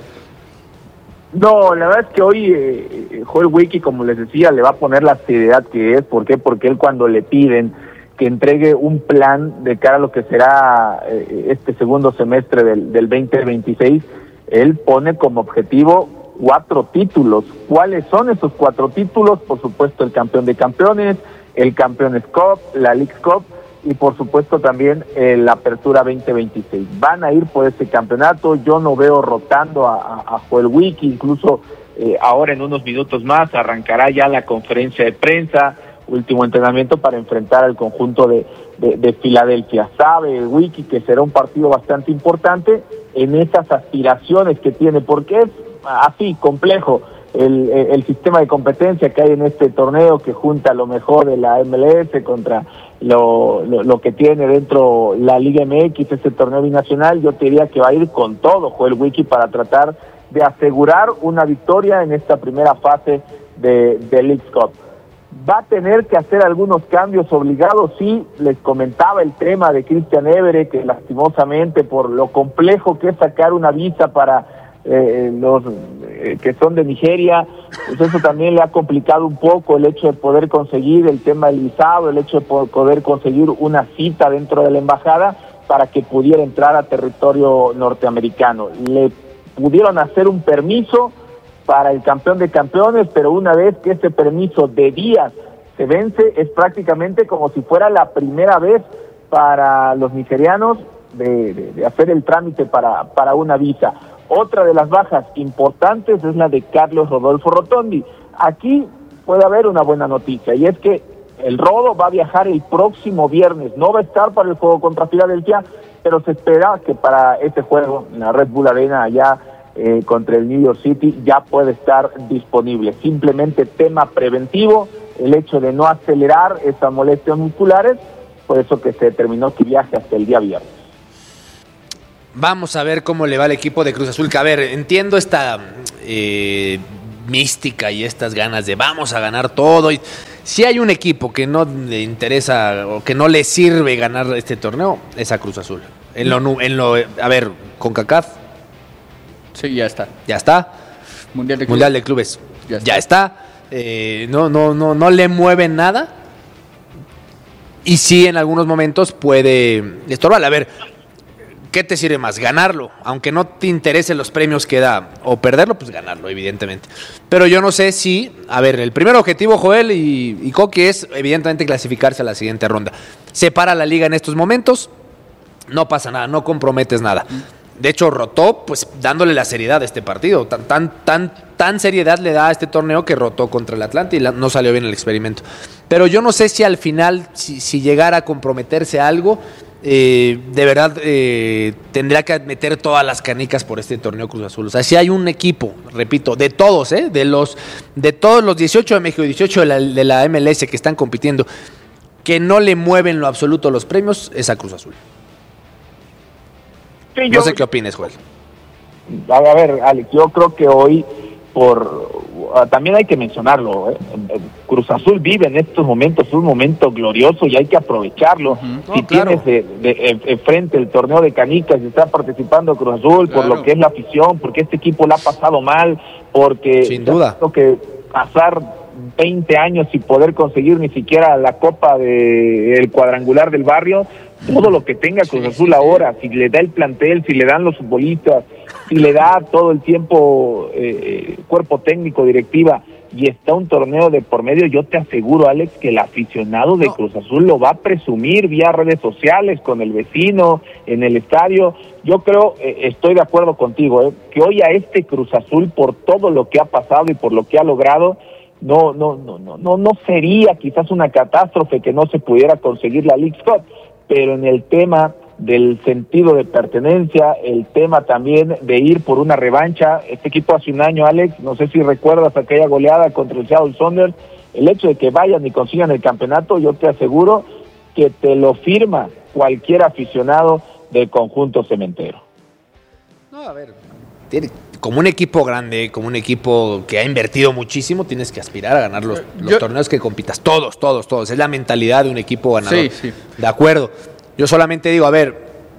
No, la verdad es que hoy eh, Joel Wiki, como les decía, le va a poner la seriedad que es. ¿Por qué? Porque él, cuando le piden que entregue un plan de cara a lo que será eh, este segundo semestre del, del veinte veintiséis, él pone como objetivo cuatro títulos. ¿Cuáles son esos cuatro títulos? Por supuesto, el campeón de campeones, el Campeones Cup, la Leagues Cup, y por supuesto también eh, la Apertura veinte veintiséis. Van a ir por este campeonato. Yo no veo rotando a, a, a Joel Wiki. Incluso eh, ahora en unos minutos más arrancará ya la conferencia de prensa, último entrenamiento para enfrentar al conjunto de, de, de Filadelfia. Sabe Wiki que será un partido bastante importante en esas aspiraciones que tiene, porque es así complejo el, el sistema de competencia que hay en este torneo, que junta lo mejor de la M L S contra Lo, lo, lo que tiene dentro la Liga M X, este torneo binacional. Yo te diría que va a ir con todo Joel Wiki para tratar de asegurar una victoria en esta primera fase de, de Leagues Cup. Va a tener que hacer algunos cambios obligados, sí. Les comentaba el tema de Christian Évere, que lastimosamente por lo complejo que es sacar una visa para eh, los eh, que son de Nigeria, pues eso también le ha complicado un poco el hecho de poder conseguir el tema del visado, el hecho de poder conseguir una cita dentro de la embajada para que pudiera entrar a territorio norteamericano. Le pudieron hacer un permiso para el campeón de campeones, pero una vez que ese permiso de días se vence, es prácticamente como si fuera la primera vez para los nigerianos de, de, de hacer el trámite para, para una visa. Otra de las bajas importantes es la de Carlos Rodolfo Rotondi. Aquí puede haber una buena noticia, y es que el Rodo va a viajar el próximo viernes. No va a estar para el juego contra Filadelfia, pero se espera que para este juego en la Red Bull Arena allá eh, contra el New York City, ya puede estar disponible. Simplemente tema preventivo, el hecho de no acelerar esas molestias musculares, por eso que se determinó que viaje hasta el día viernes. Vamos a ver cómo le va al equipo de Cruz Azul, que a ver, entiendo esta eh, mística y estas ganas de vamos a ganar todo. Y si hay un equipo que no le interesa o que no le sirve ganar este torneo, es a Cruz Azul. En lo, en lo, a ver, CONCACAF. Sí, ya está. Ya está. Mundial de Clubes. Mundial de Clubes. Ya está. Ya está. Eh, no, no, no, no le mueven nada. Y sí, en algunos momentos puede estorbar. A ver, ¿qué te sirve más? Ganarlo, aunque no te interesen los premios que da, o perderlo, pues ganarlo, evidentemente. Pero yo no sé si, a ver, el primer objetivo, Joel y, y Coqui, es evidentemente clasificarse a la siguiente ronda. Se para la liga en estos momentos, no pasa nada, no comprometes nada. De hecho, rotó, pues, dándole la seriedad a este partido. Tan, tan, tan, tan seriedad le da a este torneo que rotó contra el Atlante y la, no salió bien el experimento. Pero yo no sé si al final, si, si llegara a comprometerse algo, eh, de verdad eh, tendría que meter todas las canicas por este torneo Cruz Azul. O sea, si hay un equipo, repito, de todos, ¿eh? de los de todos los dieciocho de México y dieciocho de la, de la M L S que están compitiendo, que no le mueven lo absoluto los premios, es a Cruz Azul. Sí, no yo, sé qué opines, Joel. A ver, Alex, yo creo que hoy, por uh, también hay que mencionarlo, ¿eh? Cruz Azul vive en estos momentos un momento glorioso y hay que aprovecharlo. Uh-huh. Si no, tienes claro. de, de, de frente el torneo de canicas y está participando Cruz Azul, claro. por lo que es la afición, porque este equipo la ha pasado mal, porque sin duda tengo que pasar veinte años sin poder conseguir ni siquiera la copa de el cuadrangular del barrio. Todo lo que tenga Cruz sí, Azul sí, ahora, sí. si le da el plantel, si le dan los futbolistas, si le da todo el tiempo eh, cuerpo técnico, directiva, y está un torneo de por medio, yo te aseguro, Alex, que el aficionado de no. Cruz Azul lo va a presumir vía redes sociales, con el vecino, en el estadio. Yo creo, eh, estoy de acuerdo contigo, eh, que hoy a este Cruz Azul, por todo lo que ha pasado y por lo que ha logrado, no, no, no, no, no, no sería quizás una catástrofe que no se pudiera conseguir la Leagues Cup. Pero en el tema del sentido de pertenencia, el tema también de ir por una revancha, este equipo hace un año, Alex, no sé si recuerdas aquella goleada contra el Seattle Sounders, el hecho de que vayan y consigan el campeonato, yo te aseguro que te lo firma cualquier aficionado del conjunto cementero. No, a ver, tiene, como un equipo grande, como un equipo que ha invertido muchísimo, tienes que aspirar a ganar los, los yo, torneos que compitas. Todos, todos, todos. Es la mentalidad de un equipo ganador. Sí, sí. De acuerdo. Yo solamente digo, a ver,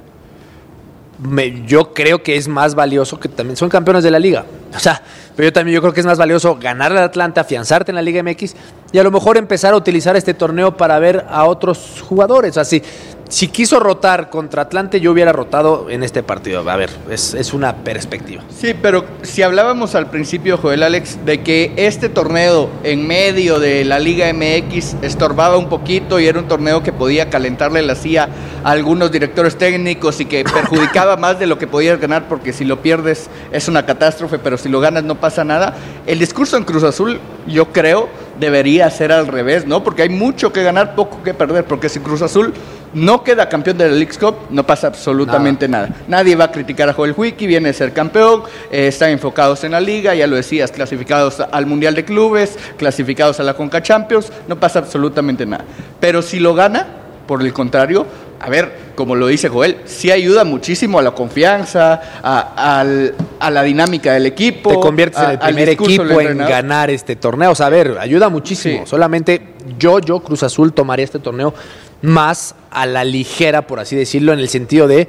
me, yo creo que es más valioso que también son campeones de la liga. O sea, pero yo también yo creo que es más valioso ganar al Atlante, afianzarte en la Liga M X y a lo mejor empezar a utilizar este torneo para ver a otros jugadores. O sea, si, si quiso rotar contra Atlante, yo hubiera rotado en este partido. A ver, es, es una perspectiva. Sí, pero si hablábamos al principio, Joel, Alex, de que este torneo en medio de la Liga M X estorbaba un poquito y era un torneo que podía calentarle la silla a algunos directores técnicos y que perjudicaba más de lo que podías ganar, porque si lo pierdes es una catástrofe, pero si lo ganas no pasa nada. El discurso en Cruz Azul, yo creo, debería ser al revés, ¿no? Porque hay mucho que ganar, poco que perder, porque si Cruz Azul no queda campeón de la Leagues Cup, no pasa absolutamente nada. nada. Nadie va a criticar a Joel Huiqui, viene a ser campeón, eh, están enfocados en la liga, ya lo decías, clasificados al Mundial de Clubes, clasificados a la Conca Champions, no pasa absolutamente nada. Pero si lo gana, por el contrario, a ver, como lo dice Joel, sí ayuda muchísimo a la confianza, a, a, a la dinámica del equipo. Te conviertes a, en el primer equipo en ganar este torneo. O sea, a ver, ayuda muchísimo. Sí. Solamente yo, yo, Cruz Azul, tomaría este torneo más a la ligera, por así decirlo, en el sentido de,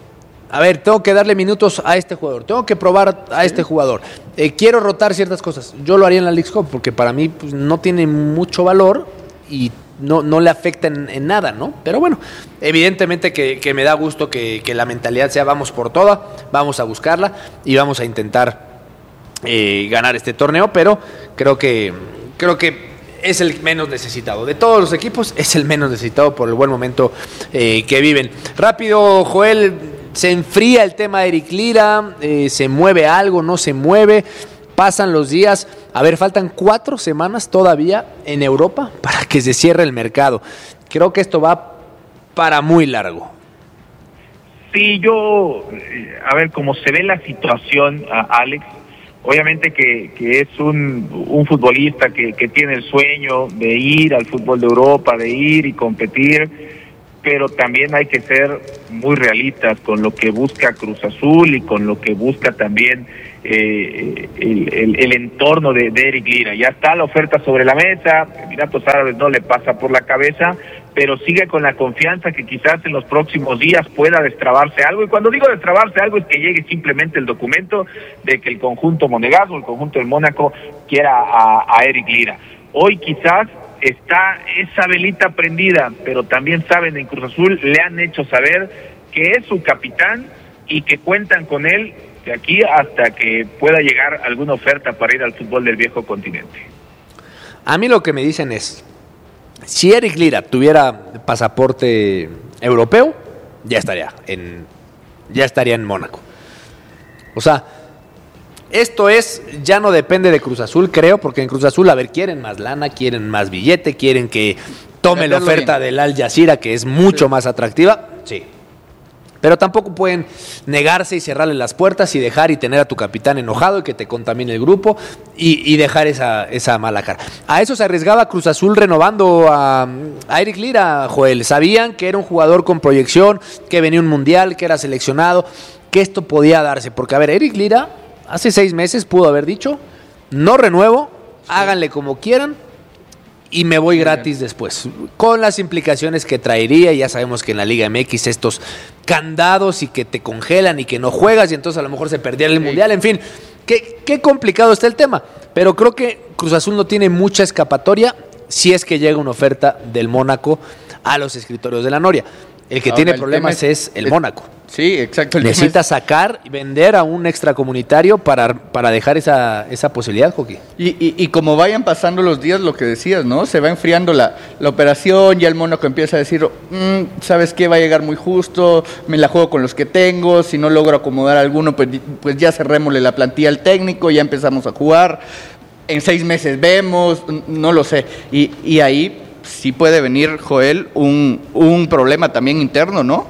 a ver, tengo que darle minutos a este jugador, tengo que probar a este jugador, eh, quiero rotar ciertas cosas. Yo lo haría en la Leagues Cup porque para mí pues, no tiene mucho valor y no, no le afecta en, en nada, ¿no? Pero bueno, evidentemente que, que me da gusto que, que la mentalidad sea vamos por toda, vamos a buscarla y vamos a intentar eh, ganar este torneo, pero creo que creo que es el menos necesitado. De todos los equipos, es el menos necesitado por el buen momento eh, que viven. Rápido, Joel, se enfría el tema de Eric Lira, eh, se mueve algo, no se mueve, pasan los días. A ver, faltan cuatro semanas todavía en Europa para que se cierre el mercado. Creo que esto va para muy largo. Sí, yo, a ver, como se ve la situación, Alex, obviamente que, que es un, un futbolista que, que tiene el sueño de ir al fútbol de Europa, de ir y competir, pero también hay que ser muy realistas con lo que busca Cruz Azul y con lo que busca también eh, el, el, el entorno de, de Eric Lira. Ya está la oferta sobre la mesa, Emiratos Árabes no le pasa por la cabeza, pero sigue con la confianza que quizás en los próximos días pueda destrabarse algo, y cuando digo destrabarse algo es que llegue simplemente el documento de que el conjunto monegasco, el conjunto del Mónaco quiera a, a Eric Lira. Hoy quizás está esa velita prendida, pero también saben en Cruz Azul, le han hecho saber que es su capitán y que cuentan con él de aquí hasta que pueda llegar alguna oferta para ir al fútbol del viejo continente. A mí lo que me dicen es, si Eric Lira tuviera pasaporte europeo, ya estaría en, ya estaría en Mónaco. O sea, esto es, ya no depende de Cruz Azul, creo, porque en Cruz Azul, a ver, quieren más lana, quieren más billete, quieren que tome la oferta del Al Jazeera, que es mucho sí. más atractiva, sí. Pero tampoco pueden negarse y cerrarle las puertas y dejar y tener a tu capitán enojado y que te contamine el grupo y, y dejar esa, esa mala cara. A eso se arriesgaba Cruz Azul renovando a, a Eric Lira, Joel. Sabían que era un jugador con proyección, que venía un mundial, que era seleccionado, que esto podía darse. Porque, a ver, Eric Lira hace seis meses pudo haber dicho, no renuevo, sí. háganle como quieran, y me voy gratis después, con las implicaciones que traería. Ya sabemos que en la Liga M X estos candados y que te congelan y que no juegas y entonces a lo mejor se perdiera el sí. Mundial, en fin, qué, qué complicado está el tema, pero creo que Cruz Azul no tiene mucha escapatoria si es que llega una oferta del Mónaco a los escritorios de la Noria. El que Ahora, tiene el problemas es, es el Mónaco. Sí, exacto. El Necesita es... sacar y vender a un extracomunitario para, para dejar esa, esa posibilidad, Joaquín. Y, y, y como vayan pasando los días, lo que decías, ¿no? Se va enfriando la, la operación, ya el Mónaco empieza a decir, mmm, ¿sabes qué? Va a llegar muy justo, me la juego con los que tengo, si no logro acomodar alguno, pues, pues ya cerrémosle la plantilla al técnico, ya empezamos a jugar, en seis meses vemos, no lo sé. Y, y ahí sí puede venir, Joel, un, un problema también interno, ¿no?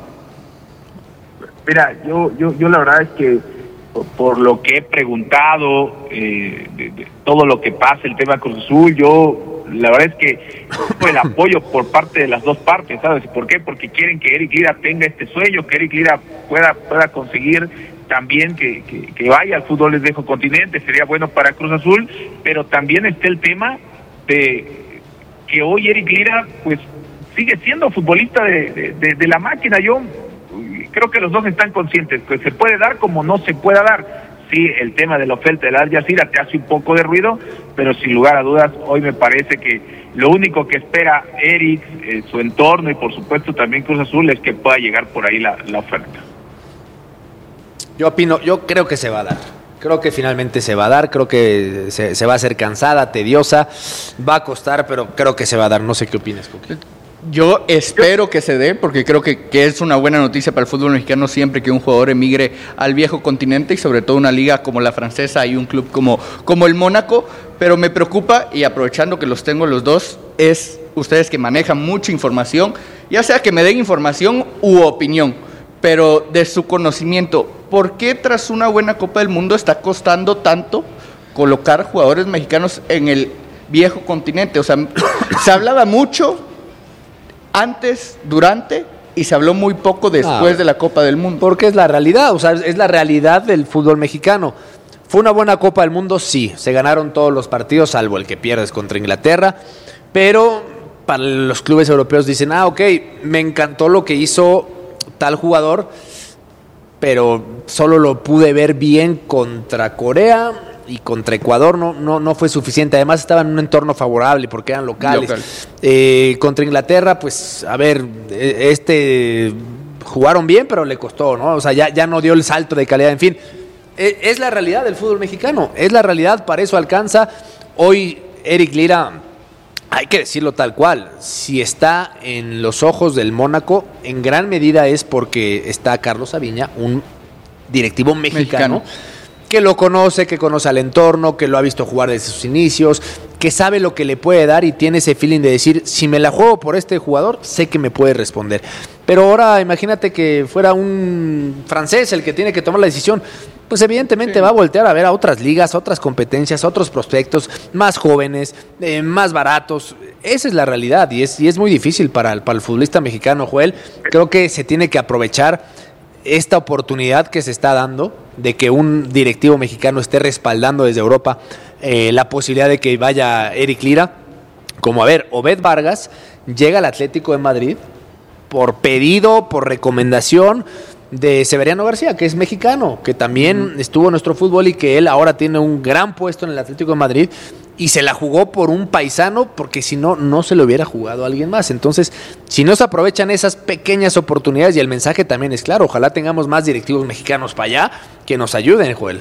Mira, yo, yo, yo la verdad es que por, por lo que he preguntado, eh, de, de todo lo que pasa, el tema Cruz Azul, yo la verdad es que el apoyo por parte de las dos partes, ¿sabes? ¿Por qué? Porque quieren que Eric Lira tenga este sueño, que Eric Lira pueda, pueda conseguir también que, que, que vaya al fútbol del viejo continente, sería bueno para Cruz Azul, pero también está el tema de que hoy Eric Lira pues sigue siendo futbolista de, de, de, de la máquina. Yo creo que los dos están conscientes que se puede dar como no se pueda dar. Sí, el tema de la oferta del Al Jazeera te hace un poco de ruido, pero sin lugar a dudas hoy me parece que lo único que espera Eric, eh, su entorno y por supuesto también Cruz Azul es que pueda llegar por ahí la, la oferta. Yo opino, yo creo que se va a dar. Creo que finalmente se va a dar, creo que se, se va a hacer cansada, tediosa, va a costar, pero creo que se va a dar. No sé qué opinas, Coqui. Yo espero que se dé, porque creo que, que es una buena noticia para el fútbol mexicano siempre que un jugador emigre al viejo continente y sobre todo una liga como la francesa y un club como, como el Mónaco, pero me preocupa, y aprovechando que los tengo los dos, es ustedes que manejan mucha información, ya sea que me den información u opinión, pero de su conocimiento, ¿por qué tras una buena Copa del Mundo está costando tanto colocar jugadores mexicanos en el viejo continente? O sea, se hablaba mucho antes, durante, y se habló muy poco después ah, de la Copa del Mundo. Porque es la realidad, o sea, es la realidad del fútbol mexicano. ¿Fue una buena Copa del Mundo? Sí, se ganaron todos los partidos, salvo el que pierdes contra Inglaterra, pero para los clubes europeos dicen, ah, ok, me encantó lo que hizo tal jugador, pero solo lo pude ver bien contra Corea y contra Ecuador no, no, no fue suficiente. Además estaba en un entorno favorable porque eran locales. Local. Eh, contra Inglaterra, pues, a ver, este jugaron bien, pero le costó, ¿no? O sea, ya, ya no dio el salto de calidad, en fin. Eh, es la realidad del fútbol mexicano, es la realidad, para eso alcanza. Hoy Eric Lira, hay que decirlo tal cual, si está en los ojos del Mónaco, en gran medida es porque está Carlos Aviña, un directivo mexicano, mexicano. que que lo conoce, que conoce al entorno, que lo ha visto jugar desde sus inicios, que sabe lo que le puede dar y tiene ese feeling de decir, si me la juego por este jugador, sé que me puede responder. Pero ahora imagínate que fuera un francés el que tiene que tomar la decisión, pues evidentemente sí. va a voltear a ver a otras ligas, a otras competencias, a otros prospectos más jóvenes, eh, más baratos. Esa es la realidad y es, y es muy difícil para el, para el futbolista mexicano, Joel. Creo que se tiene que aprovechar esta oportunidad que se está dando de que un directivo mexicano esté respaldando desde Europa eh, la posibilidad de que vaya Eric Lira. Como, a ver, Obed Vargas llega al Atlético de Madrid por pedido, por recomendación de Severiano García, que es mexicano, que también estuvo en nuestro fútbol y que él ahora tiene un gran puesto en el Atlético de Madrid y se la jugó por un paisano porque si no, no se lo hubiera jugado a alguien más. Entonces, si no se aprovechan esas pequeñas oportunidades, y el mensaje también es claro, ojalá tengamos más directivos mexicanos para allá que nos ayuden, Joel.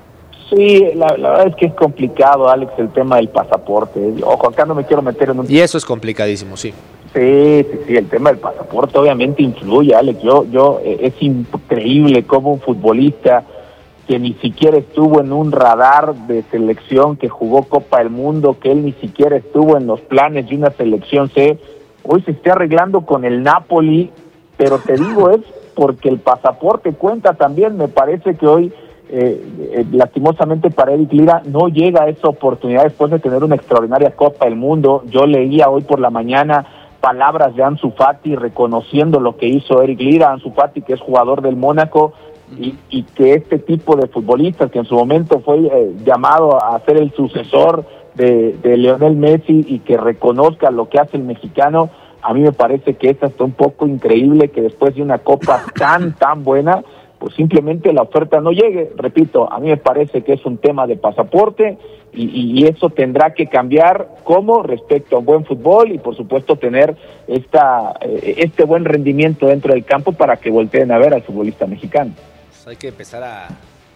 Sí, la, la verdad es que es complicado, Alex, el tema del pasaporte. Ojo, acá no me quiero meter en un... Y eso es complicadísimo, sí. Sí, sí, sí, el tema del pasaporte obviamente influye, Alex. Yo, yo, eh, es increíble cómo un futbolista que ni siquiera estuvo en un radar de selección, que jugó Copa del Mundo, que él ni siquiera estuvo en los planes de una selección C, hoy se esté arreglando con el Napoli, pero te digo, es porque el pasaporte cuenta también. Me parece que hoy, eh, eh, lastimosamente para Eric Lira, no llega a esa oportunidad después de tener una extraordinaria Copa del Mundo. Yo leía hoy por la mañana palabras de Ansu Fati reconociendo lo que hizo Eric Lira, Ansu Fati, que es jugador del Mónaco, y, y que este tipo de futbolistas que en su momento fue eh, llamado a ser el sucesor de, de Lionel Messi y que reconozca lo que hace el mexicano, a mí me parece que es hasta un poco increíble que después de una copa tan, tan buena, pues simplemente la oferta no llegue. Repito, a mí me parece que es un tema de pasaporte y, y eso tendrá que cambiar como respecto a un buen fútbol y por supuesto tener esta eh, este buen rendimiento dentro del campo para que volteen a ver al futbolista mexicano. Pues hay que empezar a,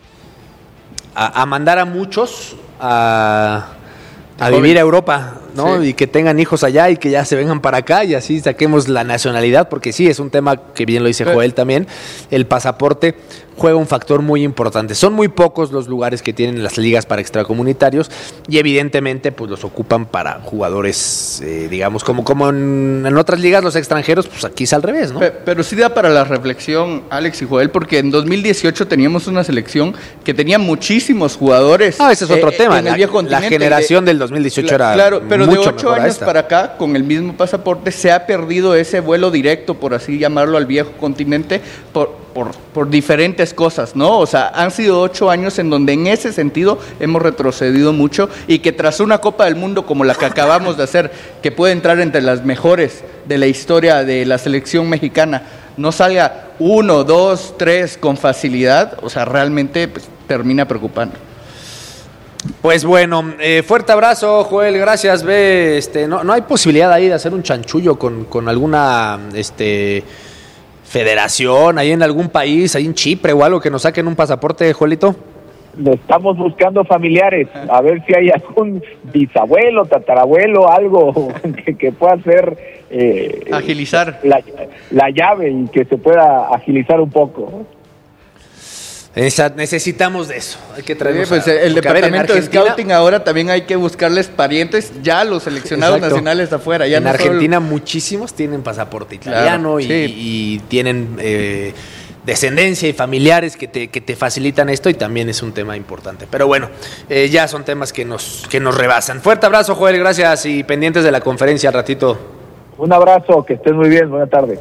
a, a mandar a muchos a... a vivir a Europa, ¿no? Sí. Y que tengan hijos allá y que ya se vengan para acá y así saquemos la nacionalidad, porque sí, es un tema que bien lo dice sí. Joel también, el pasaporte juega un factor muy importante. Son muy pocos los lugares que tienen las ligas para extracomunitarios y evidentemente pues los ocupan para jugadores, eh, digamos, como, como en, en otras ligas los extranjeros, pues aquí es al revés, ¿no? Pero, pero sí da para la reflexión, Alex y Joel, porque en dos mil dieciocho teníamos una selección que tenía muchísimos jugadores. Ah, ese es otro eh, tema, la, la generación de, del dos mil dieciocho era claro, pero mucho de ocho años esta. para acá, con el mismo pasaporte, se ha perdido ese vuelo directo, por así llamarlo, al viejo continente, por, por, por diferentes cosas, ¿no? O sea, han sido ocho años en donde en ese sentido hemos retrocedido mucho y que tras una Copa del Mundo como la que acabamos de hacer, que puede entrar entre las mejores de la historia de la selección mexicana, no salga uno, dos, tres con facilidad, o sea, realmente pues, termina preocupando. Pues bueno, eh, fuerte abrazo, Joel, gracias. Ve, este, no, no hay posibilidad ahí de hacer un chanchullo con, con alguna este, federación ahí en algún país, ahí en Chipre o algo, que nos saquen un pasaporte, Joelito. Le estamos buscando familiares, a ver si hay algún bisabuelo, tatarabuelo, algo que, que pueda hacer eh, agilizar la, la llave y que se pueda agilizar un poco. Esa, necesitamos de eso, hay que traer sí, pues a, el departamento de scouting ahora también hay que buscarles parientes ya los seleccionados exacto. nacionales afuera. Ya en no Argentina solo... muchísimos tienen pasaporte italiano claro, y, sí. y tienen eh, descendencia y familiares que te, que te facilitan esto y también es un tema importante. Pero bueno, eh, ya son temas que nos, que nos rebasan. Fuerte abrazo, Joel, gracias y pendientes de la conferencia al ratito. Un abrazo, que estés muy bien, buena tarde.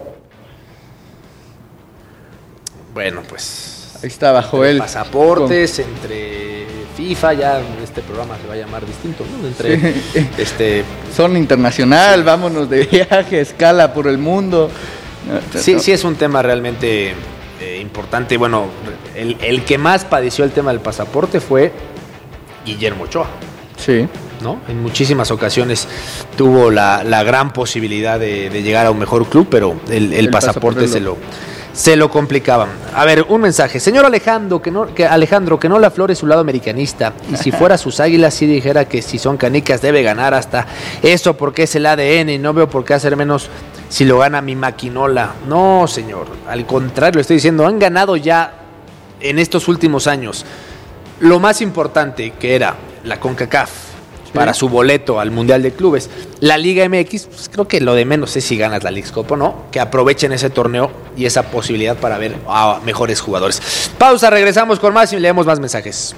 Bueno, pues... Ahí estaba Joel. Pasaportes, con... entre FIFA, ya este programa se va a llamar distinto, ¿no? Entre, sí. este, Son internacional, sí. vámonos de viaje, escala por el mundo. Sí, sí es un tema realmente eh, importante. Bueno, el, el que más padeció el tema del pasaporte fue Guillermo Ochoa. Sí. ¿No? En muchísimas ocasiones tuvo la, la gran posibilidad de, de llegar a un mejor club, pero el, el, el pasaporte, pasaporte se lo... Se lo complicaban. A ver, un mensaje. Señor Alejandro, que no, que Alejandro, que no le aflore su lado americanista. Y si fuera sus águilas, sí dijera que si son canicas debe ganar hasta eso porque es el A D N y no veo por qué hacer menos si lo gana mi maquinola. No, señor. Al contrario, le estoy diciendo, han ganado ya en estos últimos años lo más importante que era la CONCACAF para su boleto al Mundial de Clubes, la Liga M X, pues creo que lo de menos es si ganas la Leagues Cup o no, que aprovechen ese torneo y esa posibilidad para ver a mejores jugadores. Pausa, regresamos con más y leemos más mensajes.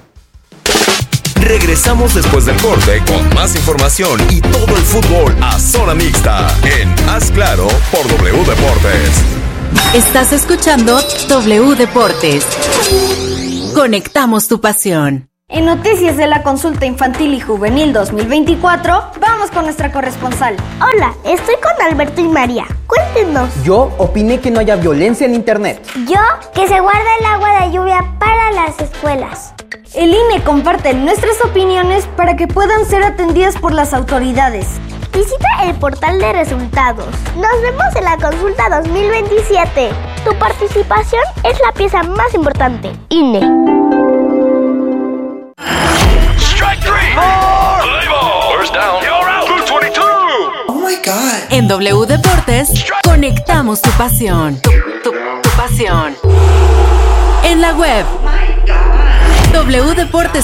Regresamos después del corte con más información y todo el fútbol a zona mixta en Haz Claro por W Deportes. Estás escuchando W Deportes. Conectamos tu pasión. En noticias de la consulta infantil y juvenil dos mil veinticuatro, vamos con nuestra corresponsal. Hola, estoy con Alberto y María. Cuéntenos. Yo opiné que no haya violencia en internet. Yo, que se guarda el agua de lluvia para las escuelas. El I N E comparte nuestras opiniones para que puedan ser atendidas por las autoridades. Visita el portal de resultados. Nos vemos en la consulta dos mil veintisiete. Tu participación es la pieza más importante. I N E. En W Deportes, conectamos tu pasión. Tu, tu, tu pasión. En la web, w deportes